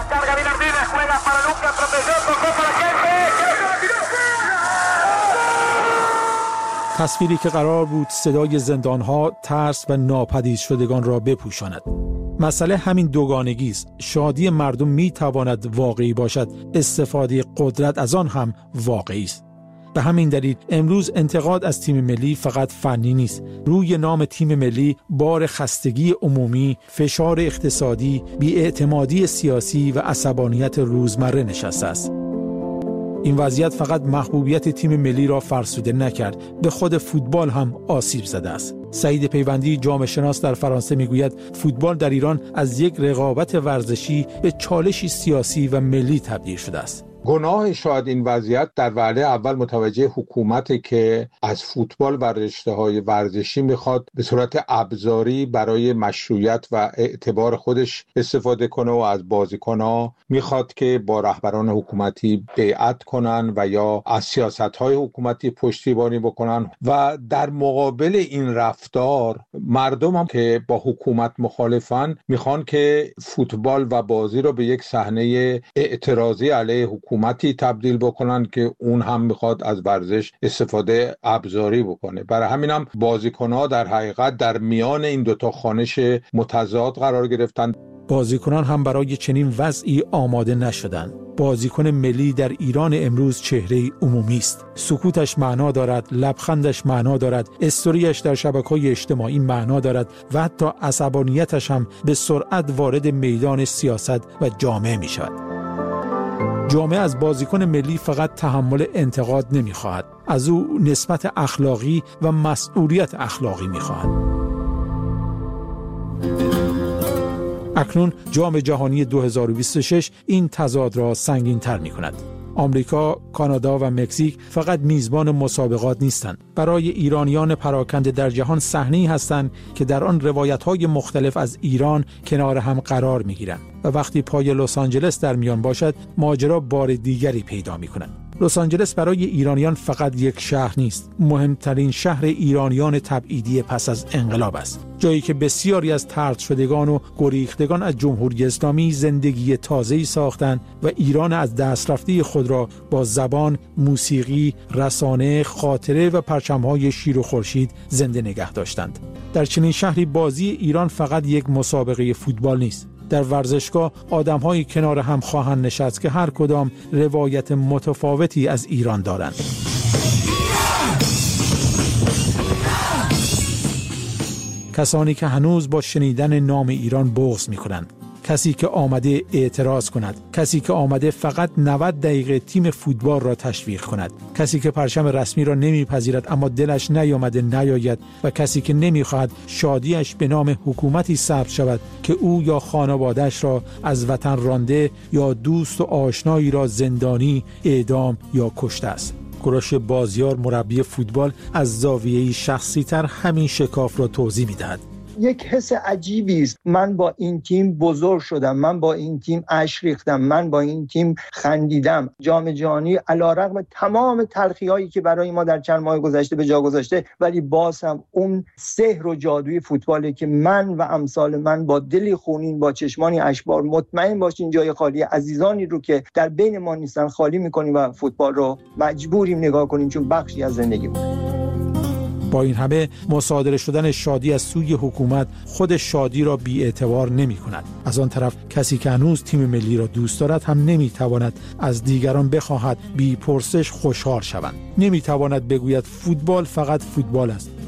تصویری که قرار بود صدای زندانها، ترس و ناپدید شدگان را بپوشاند. مسئله همین دوگانگی است. شادی مردم می تواند واقعی باشد، استفاده قدرت از آن هم واقعی است. به همین دلیل امروز انتقاد از تیم ملی فقط فنی نیست. روی نام تیم ملی بار خستگی عمومی، فشار اقتصادی، بی‌اعتمادی سیاسی و عصبانیت روزمره نشسته است. این وضعیت فقط محبوبیت تیم ملی را فرسوده نکرد، به خود فوتبال هم آسیب زده است. سعید پیوندی، جامعه شناس در فرانسه، میگوید فوتبال در ایران از یک رقابت ورزشی به چالشی سیاسی و ملی تبدیل شده است. گناه شاید این وضعیت در وهله اول متوجه حکومته که از فوتبال و رشته‌های ورزشی میخواد به صورت ابزاری برای مشروعیت و اعتبار خودش استفاده کنه و از بازیکن‌ها میخواد که با رهبران حکومتی بیعت کنن و یا از سیاست‌های حکومتی پشتیبانی بکنن و در مقابل این رفتار مردم هم که با حکومت مخالفن میخوان که فوتبال و بازی رو به یک صحنه اعتراضی علیه حکومت حکومتی تبدیل بکنن که اون هم میخواد از ورزش استفاده ابزاری بکنه. برای همین هم بازیکن‌ها در حقیقت در میان این دوتا خوانش متضاد قرار گرفتن. بازیکنان هم برای چنین وضعی آماده نشدند. بازیکن ملی در ایران امروز چهره عمومی است. سکوتش معنا دارد، لبخندش معنا دارد، استوریش در شبکه‌های اجتماعی معنا دارد و حتی عصبانیتش هم به سرعت وارد میدان سیاست و جامعه می شود. جامعه از بازیکن ملی فقط تحمل انتقاد نمی‌خواهد، از او نسبت اخلاقی و مسئولیت اخلاقی می‌خواهد. اکنون جام جهانی دو هزار و بیست و شش این تضاد را سنگین‌تر می‌کند. آمریکا، کانادا و مکزیک فقط میزبان مسابقات نیستند. برای ایرانیان پراکنده در جهان صحنه‌ای هستند که در آن روایت‌های مختلف از ایران کنار هم قرار می‌گیرند و وقتی پای لس آنجلس در میان باشد، ماجرا بار دیگری پیدا می‌کند. لس آنجلس برای ایرانیان فقط یک شهر نیست، مهمترین شهر ایرانیان تبعیدی پس از انقلاب است. جایی که بسیاری از طرد شدگان و گریختگان از جمهوری اسلامی زندگی تازه‌ای ساختند و ایران از دست رفته خود را با زبان، موسیقی، رسانه، خاطره و پرچم‌های شیر و خورشید زنده نگه داشتند. در چنین شهری بازی ایران فقط یک مسابقه فوتبال نیست. در ورزشگاه آدم‌های کنار هم خواهند نشست که هر کدام روایت متفاوتی از ایران دارند. کسانی که هنوز با شنیدن نام ایران بغض می‌کنند، کسی که آمده اعتراض کند، کسی که آمده فقط نود دقیقه تیم فوتبال را تشویق کند، کسی که پرچم رسمی را نمیپذیرد اما دلش نیامده نیاید و کسی که نمیخواهد شادیش به نام حکومتی ثبت شود که او یا خانواده‌اش را از وطن رانده یا دوست و آشنایی را زندانی، اعدام یا کشته است. کوروش بازیار، مربی فوتبال، از زاویه‌ای شخصی‌تر همین شکاف را توضیح می‌دهد. یک حس عجیبی است. من با این تیم بزرگ شدم، من با این تیم اشک ریختم، من با این تیم خندیدم. جام جهانی علیرغم تمام تلخی‌هایی که برای ما در چند ماه گذشته به جا گذاشته، ولی باز هم اون سحر و جادوی فوتباله که من و امثال من با دلی خونین، با چشمانی اشکبار مطمئن باشین جای خالی عزیزانی رو که در بین ما نیستن خالی می‌کنیم و فوتبال رو مجبوریم نگاه کنیم چون بخشی از زندگی بود. با این همه مصادره شدن شادی از سوی حکومت خود شادی را بی‌اعتبار نمی کند. از آن طرف کسی که هنوز تیم ملی را دوست دارد هم نمی تواند از دیگران بخواهد بی پرسش خوشحال شوند. نمی تواند بگوید فوتبال فقط فوتبال است.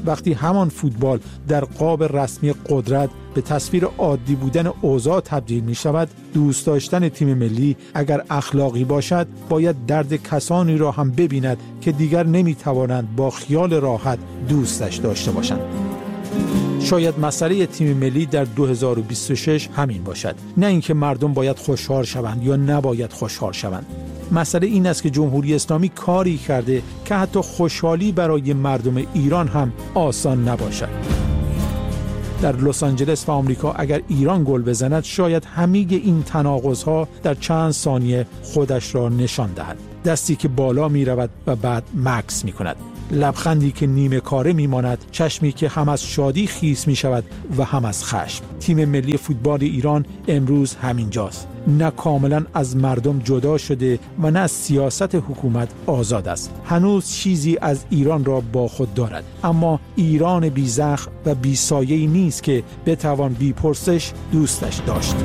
وقتی همان فوتبال در قاب رسمی قدرت به تصویر عادی بودن اوضاع تبدیل می شود، دوست داشتن تیم ملی اگر اخلاقی باشد باید درد کسانی را هم ببیند که دیگر نمی توانند با خیال راحت دوستش داشته باشند. شاید مسئله تیم ملی در دو هزار و بیست و شش همین باشد، نه اینکه مردم باید خوشحال شوند یا نباید خوشحال شوند. مسئله این است که جمهوری اسلامی کاری کرده که حتی خوشحالی برای مردم ایران هم آسان نباشد. در لس آنجلس و آمریکا اگر ایران گل بزند شاید همه این تناقض‌ها در چند ثانیه خودش را نشان دهد. دستی که بالا می رود و بعد مکث می کند، لبخندی که نیمه کاره می ماند، چشمی که هم از شادی خیس می شود و هم از خشم. تیم ملی فوتبال ایران امروز همینجاست، نه کاملا از مردم جدا شده و نه از سیاست حکومت آزاد است. هنوز چیزی از ایران را با خود دارد، اما ایران بی زخم و بی سایه‌ای نیست که بتوان بی پرسش دوستش داشت.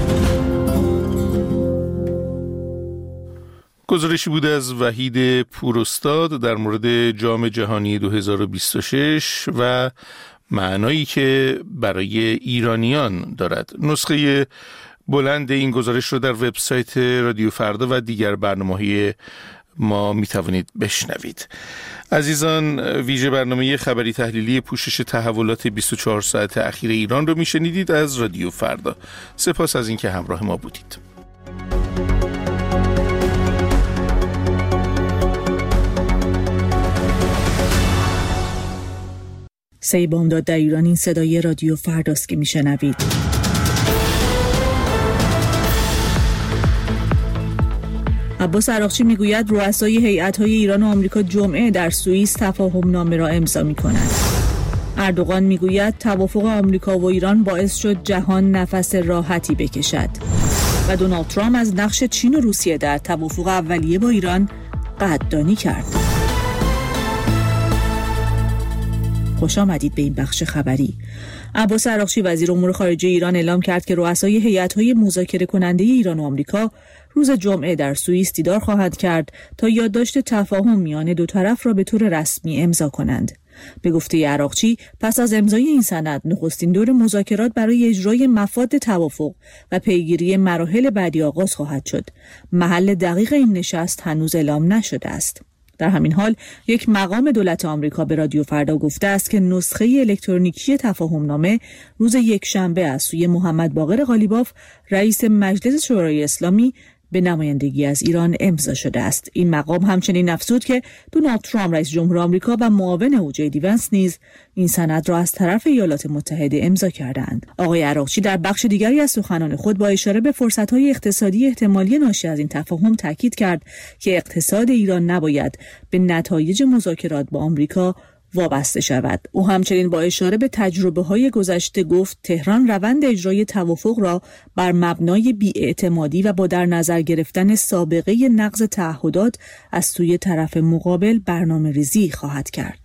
گزارشی بود از وحید پوراستاد در مورد جام جهانی دو هزار و بیست و شش و معنایی که برای ایرانیان دارد. نسخه بلند این گزارش رو در وبسایت رادیو فردا و دیگر برنامه‌های ما می توانید بشنوید. عزیزان، ویژه برنامه خبری تحلیلی پوشش تحولات بیست و چهار ساعت اخیر ایران رو می شنیدید از رادیو فردا. سپاس از اینکه همراه ما بودید. سه بامداد در ایران، این صدای رادیو فرداست که میشنوید. عباس عراقچی میگوید رؤسای هیئت‌های ایران و آمریکا جمعه در سوئیس تفاهم نامه را امضا می‌کنند. اردوغان میگوید توافق آمریکا و ایران باعث شد جهان نفس راحتی بکشد. و دونالد ترامپ از نقش چین و روسیه در توافق اولیه با ایران قدردانی کرد. خوش آمدید به این بخش خبری. عباس عراقچی وزیر امور خارجه ایران اعلام کرد که رؤسای هیئت‌های مذاکره کننده ایران و آمریکا روز جمعه در سوئیس دیدار خواهند کرد تا یادداشت تفاهم میان دو طرف را به طور رسمی امضا کنند. به گفته عراقچی، پس از امضای این سند نخستین دور مذاکرات برای اجرای مفاد توافق و پیگیری مراحل بعدی آغاز خواهد شد. محل دقیق این نشست هنوز اعلام نشده است. در همین حال یک مقام دولت آمریکا به رادیو فردا گفته است که نسخه الکترونیکی تفاهم نامه روز یکشنبه از سوی محمد باقر قالیباف رئیس مجلس شورای اسلامی به نمایندگی از ایران امضا شده است. این مقام همچنین افزود که دونالد ترامپ رئیس جمهور آمریکا و معاون او جی دی ونس نیز این سند را از طرف ایالات متحده امضا کردند. آقای عراقچی در بخش دیگری از سخنان خود با اشاره به فرصت‌های اقتصادی احتمالی ناشی از این تفاهم تاکید کرد که اقتصاد ایران نباید به نتایج مذاکرات با آمریکا وابسته شود. او همچنین با اشاره به تجربه‌های گذشته گفت تهران روند اجرای توافق را بر مبنای بی‌اعتمادی و با در نظر گرفتن سابقه نقض تعهدات از سوی طرف مقابل برنامه‌ریزی خواهد کرد.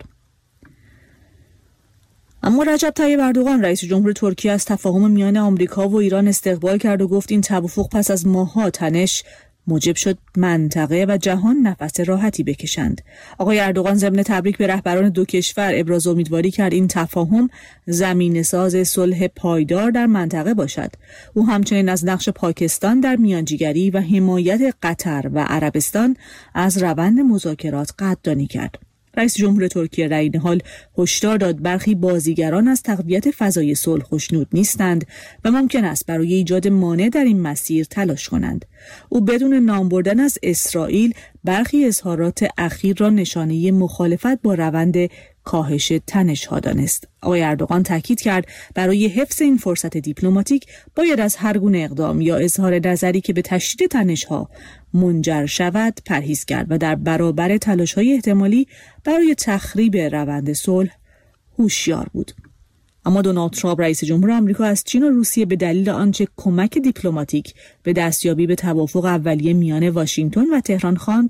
اما رجب طیب اردوغان رئیس جمهور ترکیه از تفاهم میان آمریکا و ایران استقبال کرد و گفت این توافق پس از ماه‌ها تنش موجب شد منطقه و جهان نفس راحتی بکشند. آقای اردوغان ضمن تبریک به رهبران دو کشور ابراز امیدواری کرد این تفاهم زمینه‌ساز صلح پایدار در منطقه باشد. او همچنین از نقش پاکستان در میانجیگری و حمایت قطر و عربستان از روند مذاکرات قدردانی کرد. رئیس جمهور ترکیه در این حال هشدار داد برخی بازیگران از تقویت فضای صلح خوشنود نیستند و ممکن است برای ایجاد مانع در این مسیر تلاش کنند. او بدون نام بردن از اسرائیل برخی اظهارات اخیر را نشانه مخالفت با روند کاهش تنش‌ها دانست. آقای اردوغان تاکید کرد برای حفظ این فرصت دیپلماتیک باید از هر گونه اقدام یا اظهار نظری که به تشدید تنش‌ها منجر شود پرهیز کرد و در برابر تلاش‌های احتمالی برای تخریب روند صلح هوشیار بود. اما دونالد ترامپ رئیس جمهور آمریکا از چین و روسیه به دلیل آنچه کمک دیپلماتیک به دستیابی به توافق اولیه میان واشنگتن و تهران خواند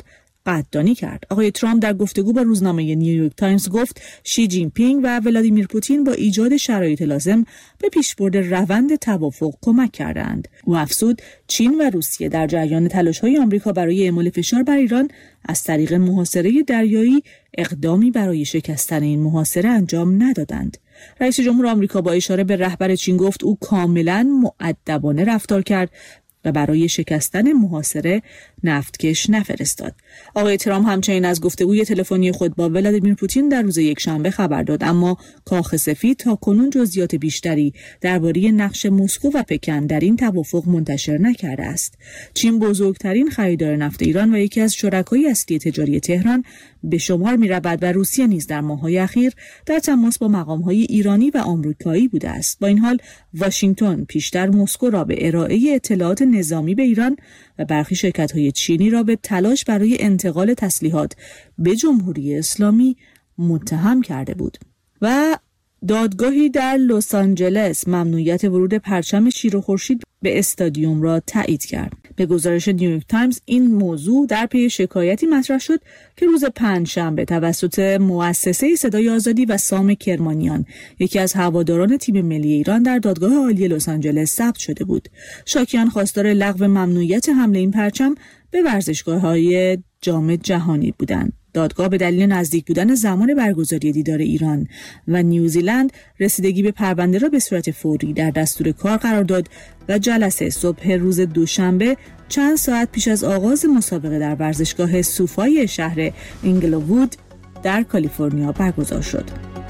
قدردانی کرد. آقای ترامپ در گفتگو با روزنامه نیویورک تایمز گفت شی جین پینگ و ولادیمیر پوتین با ایجاد شرایط لازم به پیشبرد روند توافق کمک کردند. او افزود چین و روسیه در جریان تلاش‌های آمریکا برای اعمال فشار بر ایران از طریق محاصره دریایی اقدامی برای شکستن این محاصره انجام ندادند. رئیس جمهور آمریکا با اشاره به رهبر چین گفت او کاملاً مؤدبانه رفتار کرد و برای شکستن محاصره نفتکش نفرستاد. آقای ترامپ همچنین از گفتگوی تلفنی خود با ولادیمیر پوتین در روز یکشنبه خبر داد، اما کاخ سفید تا کنون جزئیات بیشتری درباره نقش مسکو و پکن در این توافق منتشر نکرده است. چین بزرگترین خریدار نفت ایران و یکی از شرکای اصلی تجاری تهران به شمار می‌رود و روسیه نیز در ماه‌های اخیر در تماس با مقام‌های ایرانی و آمریکایی بوده است. با این حال واشنگتن پیشتر مسکو را به ارائه اطلاعات نظامی به ایران و برخی شرکت‌های چینی را به تلاش برای انتقال تسلیحات به جمهوری اسلامی متهم کرده بود. و دادگاهی در لس آنجلس ممنوعیت ورود پرچم شیر و خورشید به استادیوم را تایید کرد. به گزارش نیویورک تایمز این موضوع در پی شکایتی مطرح شد که روز پنجشنبه توسط مؤسسه صدای آزادی و سام کرمانیان، یکی از هواداران تیم ملی ایران، در دادگاه عالی لس آنجلس ثبت شده بود. شاکیان خواستار لغو ممنوعیت حمله این پرچم به ورزشگاه‌های جام جهانی بودند. دادگاه به دلیل نزدیک بودن زمان برگزاری دیدار ایران و نیوزیلند رسیدگی به پرونده را به صورت فوری در دستور کار قرار داد و جلسه صبح روز دوشنبه چند ساعت پیش از آغاز مسابقه در ورزشگاه سوفای شهر اینگلووود در کالیفرنیا برگزار شد.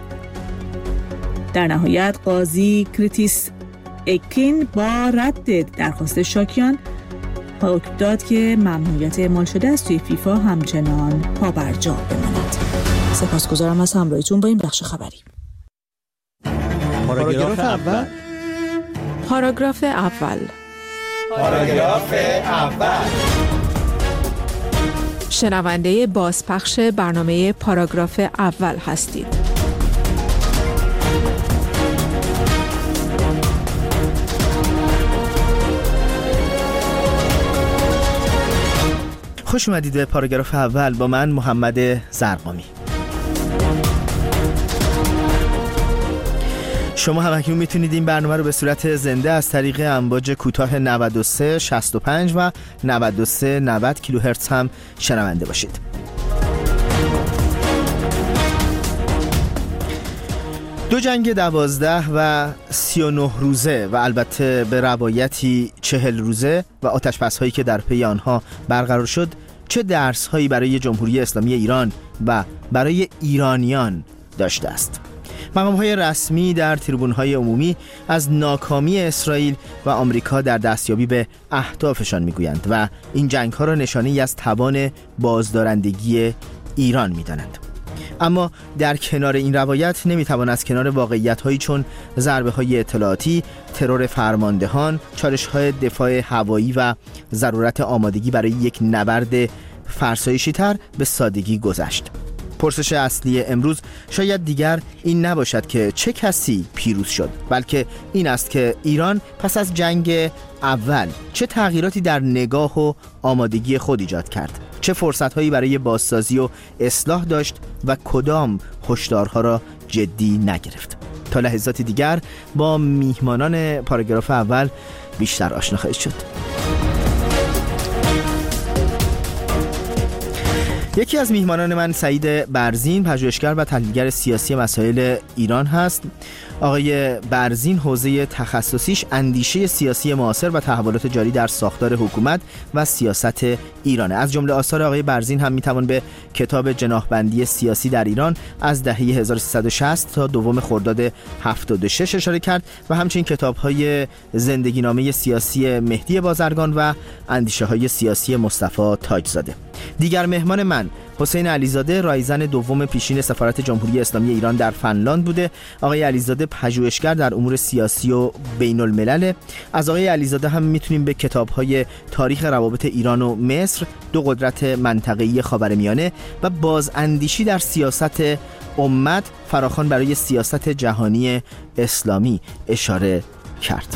در نهایت قاضی کریتیس اکین با رد درخواست شاکیان حکم داد که ممنوعیت اعمال شده از توی فیفا همچنان پابرجا بماند. سپاسگزارم از همراهیتون با این بخش خبری. پاراگراف اول. پاراگراف اول. پاراگراف اول. شنونده بازپخش برنامه پاراگراف اول هستید. خوش اومدید به پاراگراف اول با من محمد زرقامی. شما هم اکنون میتونید این برنامه رو به صورت زنده از طریق امواج کوتاه نود و سه شصت و پنج و نود و سه نود کیلوهرتز هم شنونده باشید. دو جنگ دوازده و سی و نه روزه و البته به روایتی چهل روزه و آتش‌بس هایی که در پی آنها برقرار شد چه درس هایی برای جمهوری اسلامی ایران و برای ایرانیان داشته است؟ مقام های رسمی در تریبون های عمومی از ناکامی اسرائیل و آمریکا در دستیابی به اهدافشان میگویند و این جنگ ها را نشانه‌ای از توان بازدارندگی ایران میدانند. اما در کنار این روایت نمیتوان از کنار واقعیت‌هایی چون ضربه‌های اطلاعاتی، ترور فرماندهان، چالش‌های دفاع هوایی و ضرورت آمادگی برای یک نبرد فرسایشی‌تر به سادگی گذشت. پرسش اصلی امروز شاید دیگر این نباشد که چه کسی پیروز شد، بلکه این است که ایران پس از جنگ اول چه تغییراتی در نگاه و آمادگی خود ایجاد کرد، چه فرصت‌هایی برای بازسازی و اصلاح داشت و کدام هشدارها را جدی نگرفت. تا لحظات دیگر با میهمانان پاراگراف اول بیشتر آشنا خواهید شد. یکی از میهمانان من سعید برزین، پژوهشگر و تحلیلگر سیاسی مسائل ایران هست. آقای برزین حوزه تخصصیش اندیشه سیاسی معاصر و تحولات جاری در ساختار حکومت و سیاست ایرانه. از جمله آثار آقای برزین هم میتوان به کتاب جناحبندی سیاسی در ایران از دهه هزار و سیصد و شصت تا دوم خرداد هفتاد و شش اشاره کرد و همچنین کتاب‌های زندگی نامه سیاسی مهدی بازرگان و اندیشه های سیاسی مصطفی تاجزاده. دیگر مهمان من حسین علیزاده، رایزن دوم پیشین سفارت جمهوری اسلامی ایران در فنلاند بوده. آقای علیزاده پژوهشگر در امور سیاسی و بین الملل. از آقای علیزاده هم میتونیم به کتاب‌های تاریخ روابط ایران و مصر، دو قدرت منطقه‌ای خاورمیانه و بازاندیشی در سیاست امت فراخوان برای سیاست جهانی اسلامی اشاره کرد.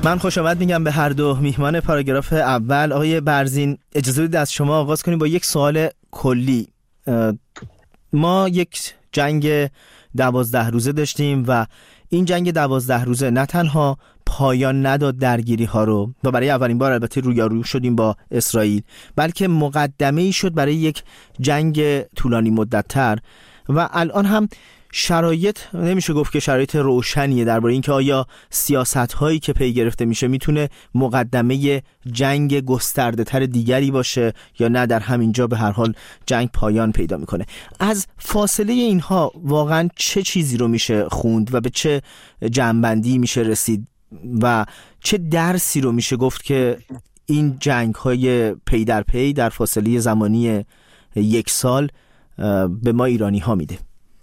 من خوش آمد میگم به هر دو میهمان پاراگراف اول. آقای برزین، اجازه بدید از شما آغاز کنیم با یک سوال کلی. ما یک جنگ دوازده روزه داشتیم و این جنگ دوازده روزه نه تنها پایان نداد درگیری ها رو و برای اولین بار البته رویارو شدیم با اسرائیل، بلکه مقدمه ای شد برای یک جنگ طولانی مدت تر و الان هم شرایط نمیشه گفت که شرایط روشنیه درباره اینکه آیا سیاست هایی که پی گرفته میشه میتونه مقدمه جنگ گسترده تر دیگری باشه یا نه در همینجا به هر حال جنگ پایان پیدا میکنه. از فاصله اینها واقعا چه چیزی رو میشه خوند و به چه جنبندی میشه رسید و چه درسی رو میشه گفت که این جنگ های پی در پی در فاصله زمانی یک سال به ما ایرانی ها میده؟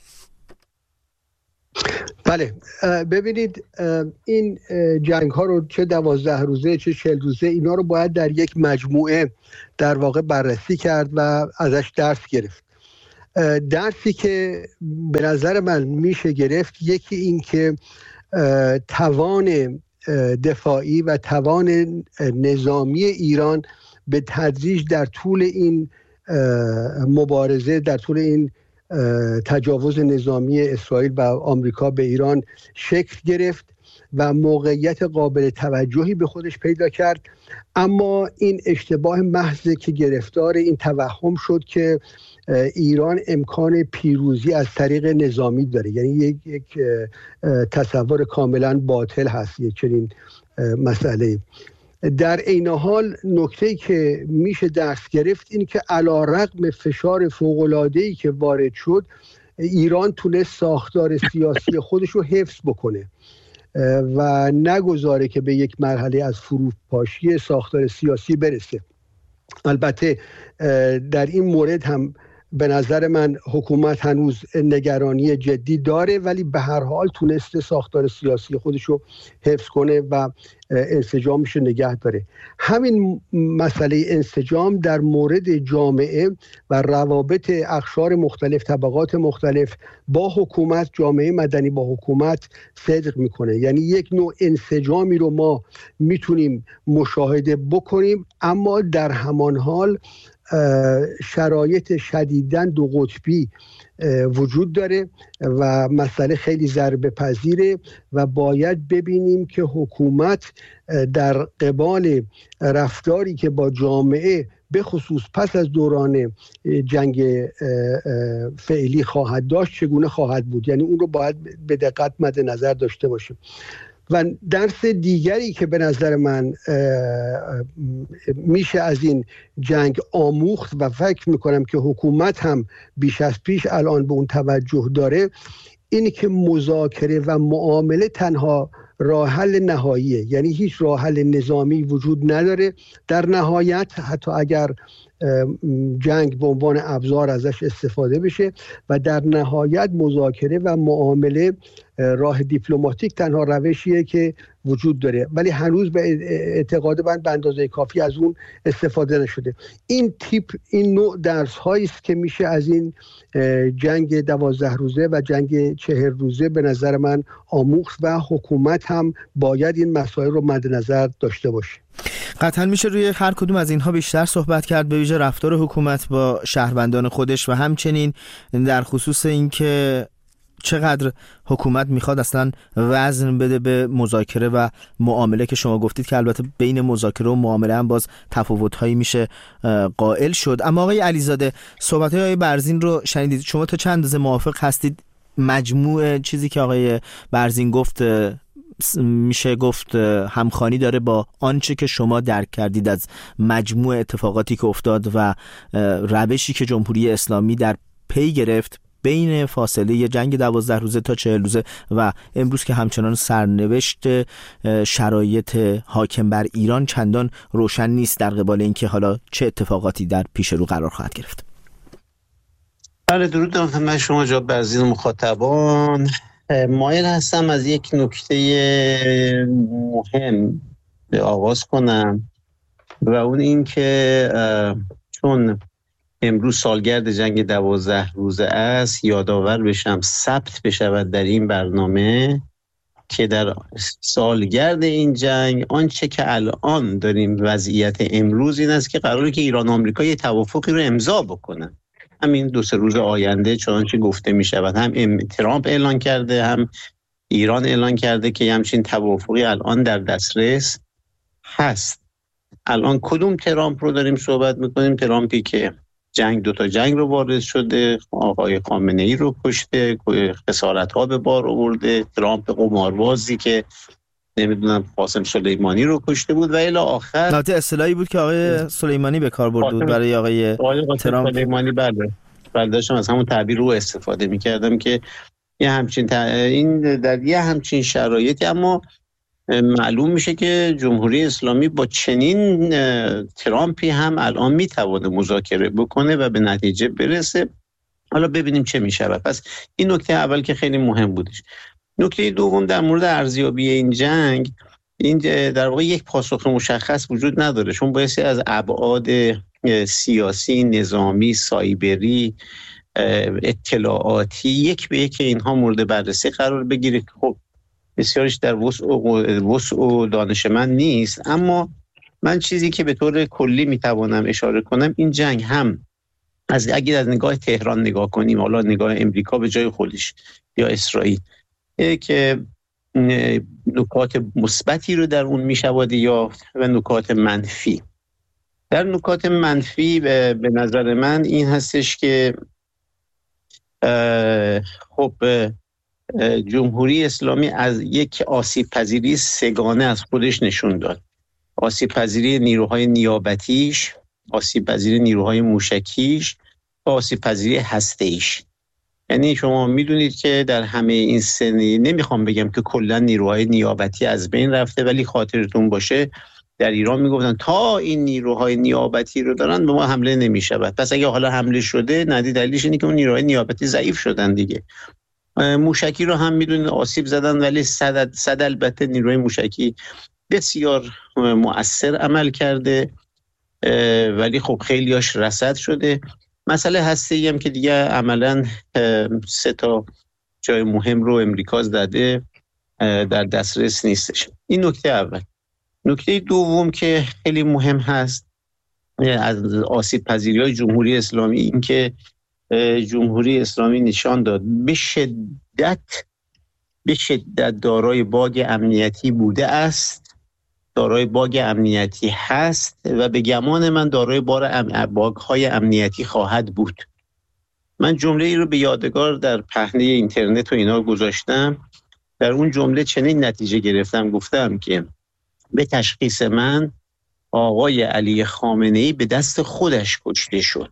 بله، ببینید این جنگ ها رو چه دوازده روزه چه چهل روزه اینا رو باید در یک مجموعه در واقع بررسی کرد و ازش درس گرفت. درسی که به نظر من میشه گرفت یکی این که توان دفاعی و توان نظامی ایران به تدریج در طول این مبارزه، در طول این تجاوز نظامی اسرائیل و آمریکا به ایران شکل گرفت و موقعیت قابل توجهی به خودش پیدا کرد. اما این اشتباه محض که گرفتار این توهم شد که ایران امکان پیروزی از طریق نظامی داره، یعنی یک, یک تصور کاملا باطل هست یک چنین مسئله. در این حال نکته‌ای که میشه درس گرفت این که علی‌رغم فشار فوق‌العاده‌ای که وارد شد، ایران تونست ساختار سیاسی خودش رو حفظ بکنه و نگذاره که به یک مرحله از فروپاشی ساختار سیاسی برسه. البته در این مورد هم به نظر من حکومت هنوز نگرانی جدی داره، ولی به هر حال تونسته ساختار سیاسی خودش رو حفظ کنه و انسجامش رو نگه داره. همین مسئله انسجام در مورد جامعه و روابط اقشار مختلف، طبقات مختلف با حکومت، جامعه مدنی با حکومت صدق میکنه. یعنی یک نوع انسجامی رو ما میتونیم مشاهده بکنیم، اما در همان حال شرایط شدیداً دو قطبی وجود داره و مسئله خیلی ضربه پذیره و باید ببینیم که حکومت در قبال رفتاری که با جامعه به خصوص پس از دوران جنگ فعلی خواهد داشت چگونه خواهد بود. یعنی اون رو باید به دقت مد نظر داشته باشیم. و درس دیگری که به نظر من میشه از این جنگ آموخت و فکر میکنم که حکومت هم بیش از پیش الان به اون توجه داره، اینی که مذاکره و معامله تنها راه حل نهاییه. یعنی هیچ راه حل نظامی وجود نداره. در نهایت حتی اگر جنگ به عنوان ابزار ازش استفاده بشه و در نهایت مذاکره و معامله راه دیپلماتیک تنها روشیه که وجود داره، ولی هنوز به اعتقاد من به اندازه کافی از اون استفاده نشده. این تیپ این نوع درس هایی است که میشه از این جنگ دوازده روزه و جنگ چهل روزه به نظر من آموخت و حکومت هم باید این مسائل رو مد نظر داشته باشه. قطعا میشه روی هر کدوم از اینها بیشتر صحبت کرد، به ویژه رفتار حکومت با شهروندان خودش و همچنین در خصوص اینکه چقدر حکومت میخواد اصلا وزن بده به مذاکره و معامله که شما گفتید که البته بین مذاکره و معامله هم باز تفاوت‌هایی میشه قائل شد. اما آقای علیزاده، صحبت‌های آقای برزین رو شنیدید، شما تا چند اندازه موافق هستید مجموع چیزی که آقای برزین گفت میشه گفت همخوانی داره با آنچه که شما درک کردید از مجموع اتفاقاتی که افتاد و روشی که جمهوری اسلامی در پی گرفت بین فاصله جنگ دوازده روزه تا چهل روزه و امروز که همچنان سرنوشت شرایط حاکم بر ایران چندان روشن نیست در قبال اینکه حالا چه اتفاقاتی در پیش رو قرار خواهد گرفت؟ بله، درود دارم خدمت شما جناب برزین مخاطبان. مایل هستم از یک نکته مهم به آغاز کنم و اون این که چون امروز سالگرد جنگ دوازده روزه است، یادآور بشم ثبت بشود در این برنامه که در سالگرد این جنگ آنچه که الان داریم وضعیت امروز این است که قراره که ایران و آمریکا یه توافقی رو امضا بکنن همین دو سه روز آینده، چنانچه گفته می شود. هم ترامپ اعلان کرده، هم ایران اعلان کرده که همچین توافقی الان در دسترس هست. الان کدوم ترامپ رو داریم صحبت میکنیم؟ ترامپی که جنگ دوتا جنگ رو وارد شده، آقای خامنه ای رو کشته، خسارت ها به بار آورده، ترامپ قماربازی که نمیدونم قاسم سلیمانی رو کشته بود و الی آخر. البته اصطلاحی بود که آقای سلیمانی به کار برده بود برای آقای ترامپ. سلیمانی بله بله داشتم از همون تعبیر رو استفاده میکردم که یه همچین ت... این در یه همچین شرایطی اما معلوم میشه که جمهوری اسلامی با چنین ترامپی هم الان میتونه مذاکره بکنه و به نتیجه برسه. حالا ببینیم چه میشه. پس این نکته اول که خیلی مهم بودش. نکته دوم در مورد ارزیابی این جنگ، این در واقع یک پاسخ مشخص وجود نداره، چون بایستی از ابعاد سیاسی، نظامی، سایبری، اطلاعاتی یک به یک اینها مورد بررسی قرار بگیره. خب بسیارش در وسع و وسع و دانش من نیست، اما من چیزی که به طور کلی میتوانم اشاره کنم این جنگ هم از اگه از نگاه تهران نگاه کنیم، حالا نگاه امریکا به جای خودش یا اسرائیل، که نکات مثبتی رو در اون میشود یا و نکات منفی. در نکات منفی به نظر من این هستش که خب جمهوری اسلامی از یک آسیب پذیری سگانه از خودش نشون داد. آسیب پذیری نیروهای نیابتیش، آسیب پذیری نیروهای موشکیش و آسیب پذیری هسته‌ایش. یعنی شما میدونید که در همه این سنی، نمیخوام بگم که کلا نیروهای نیابتی از بین رفته، ولی خاطرتون باشه در ایران میگفتن تا این نیروهای نیابتی رو دارن به ما حمله نمیشود. پس اگه حالا حمله شده، ندی دلیلش اینه که اون نیروهای نیابتی ضعیف شدن دیگه. موشکی رو هم میدونید آسیب زدن، ولی صد صد البته نیروی موشکی بسیار مؤثر عمل کرده، ولی خب خیلیاش رصد شده. مسئله هسته‌ای هم که دیگه عملاً سه تا جای مهم رو امریکا زده، در دسترس نیستش. این نکته اول. نکته دوم که خیلی مهم هست از آسیب پذیری‌های جمهوری اسلامی، این که جمهوری اسلامی نشان داد به شدت به شدت دارای باگ امنیتی بوده است، دارای باگ امنیتی هست و به گمان من دارای بار ام... باگ‌های امنیتی خواهد بود. من جمله ای رو به یادگار در پهنه اینترنت و اینا گذاشتم. در اون جمله چنین نتیجه گرفتم، گفتم که به تشخیص من آقای علی خامنه‌ای به دست خودش کشته شد.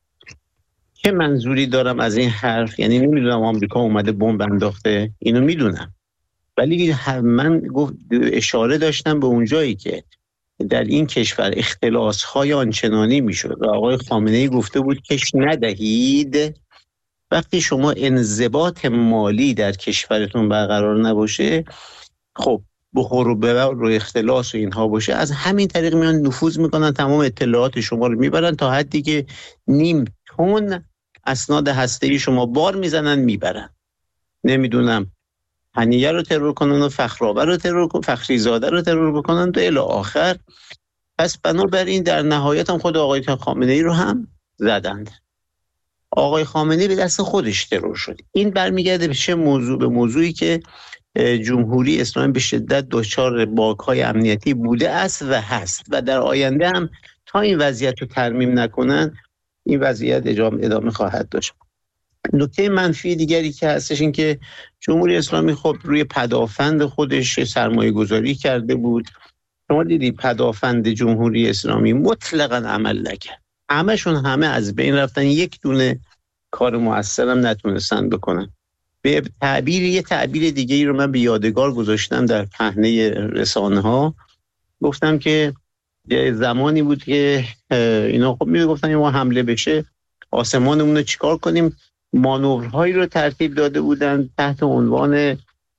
چه منظوری دارم از این حرف؟ یعنی نمیدونم آمریکا اومده بمب انداخته، اینو میدونم، ولی من گفت اشاره داشتم به اون جایی که در این کشور اختلاس‌های آنچنانی میشد و آقای خامنه‌ای گفته بود کش ندهید. وقتی شما انضباط مالی در کشورتون برقرار نباشه، خب بخور و ببر و اختلاس و اینها باشه، از همین طریق میان نفوذ میکنن، تمام اطلاعات شما رو میبرن تا حدی که نیم تن اسناد هسته‌ای شما بار میزنن میبرن. نمیدونم هنیه رو ترور کنن و فخرآور رو ترور کنن، فخریزاده رو ترور بکنن تا الی آخر. پس بنابراین در نهایت هم خود آقای خامنه‌ای رو هم زدند. آقای خامنه‌ای به دست خودش ترور شد. این برمیگرده به چه موضوع؟ به موضوعی که جمهوری اسلامی به شدت دچار باگ‌های امنیتی بوده است و هست و در آینده هم تا این وضعیت رو ترمیم نکنن این وضعیت ادامه خواهد داشت. نکته منفی دیگری که هستش این که جمهوری اسلامی خب روی پدافند خودش سرمایه گذاری کرده بود. شما دیدی پدافند جمهوری اسلامی مطلقاً عمل نکرد، همشون همه از بین رفتن، یک دونه کار مؤثرم نتونستن بکنن. به تعبیر یه تعبیر دیگه ای رو من به یادگار گذاشتم در پهنه رسانه ها، گفتم که یه زمانی بود که اینا خب میگفتن ما حمله بشه آسمانمون رو چیکار کنیم، مانورهایی رو ترتیب داده بودن تحت عنوان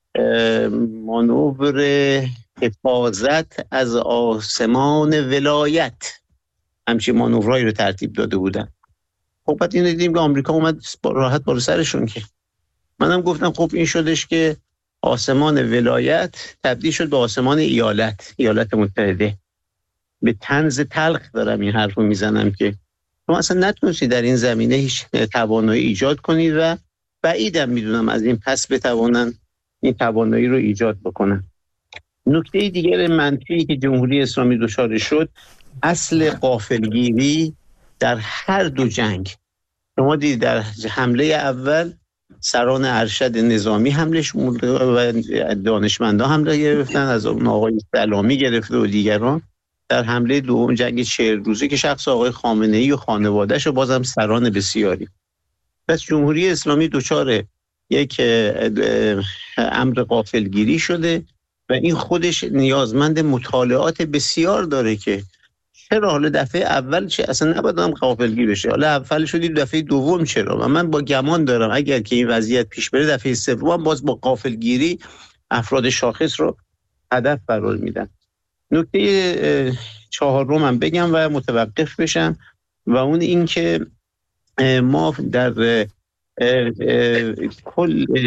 مانور حفاظت از آسمان ولایت، همچین مانورهایی رو ترتیب داده بودن. خب بعد اینو دیدیم که آمریکا اومد راحت بالا سرشون. که منم گفتم خب این شدش که آسمان ولایت تبدیل شد به آسمان ایالت ایالات متحده. به طنز تلخ دارم این حرف رو میزنم که شما اصلا نتونستید در این زمینه هیچ توانایی ایجاد کنید و بعیدم میدونم از این پس بتوانن این توانایی رو ایجاد بکنن. نکته دیگر منفی که جمهوری اسلامی دچار شد اصل غافلگیری در هر دو جنگ. شما دیدید در حمله اول سران ارشد نظامی حملش و دانشمندا حمله گرفتن، از اون آقای سلامی گرفته و دیگران. در حمله دوم جنگ چهل روزه که شخص آقای خامنه‌ای و خانواده‌اش و بازم سران بسیاری. پس جمهوری اسلامی دچار یک امر غافلگیری شده و این خودش نیازمند مطالعات بسیار داره که چرا حالا دفعه اول چه اصلا نباید هم غافلگیر بشه، حالا اول شدید دفعه دوم چرا؟ و من با گمان دارم اگر که این وضعیت پیش بره دفعه سوم باز با غافلگیری افراد شاخص رو هدف قرار میدن. نکته چهارم هم بگم و متوقف بشم و اون این که ما در کل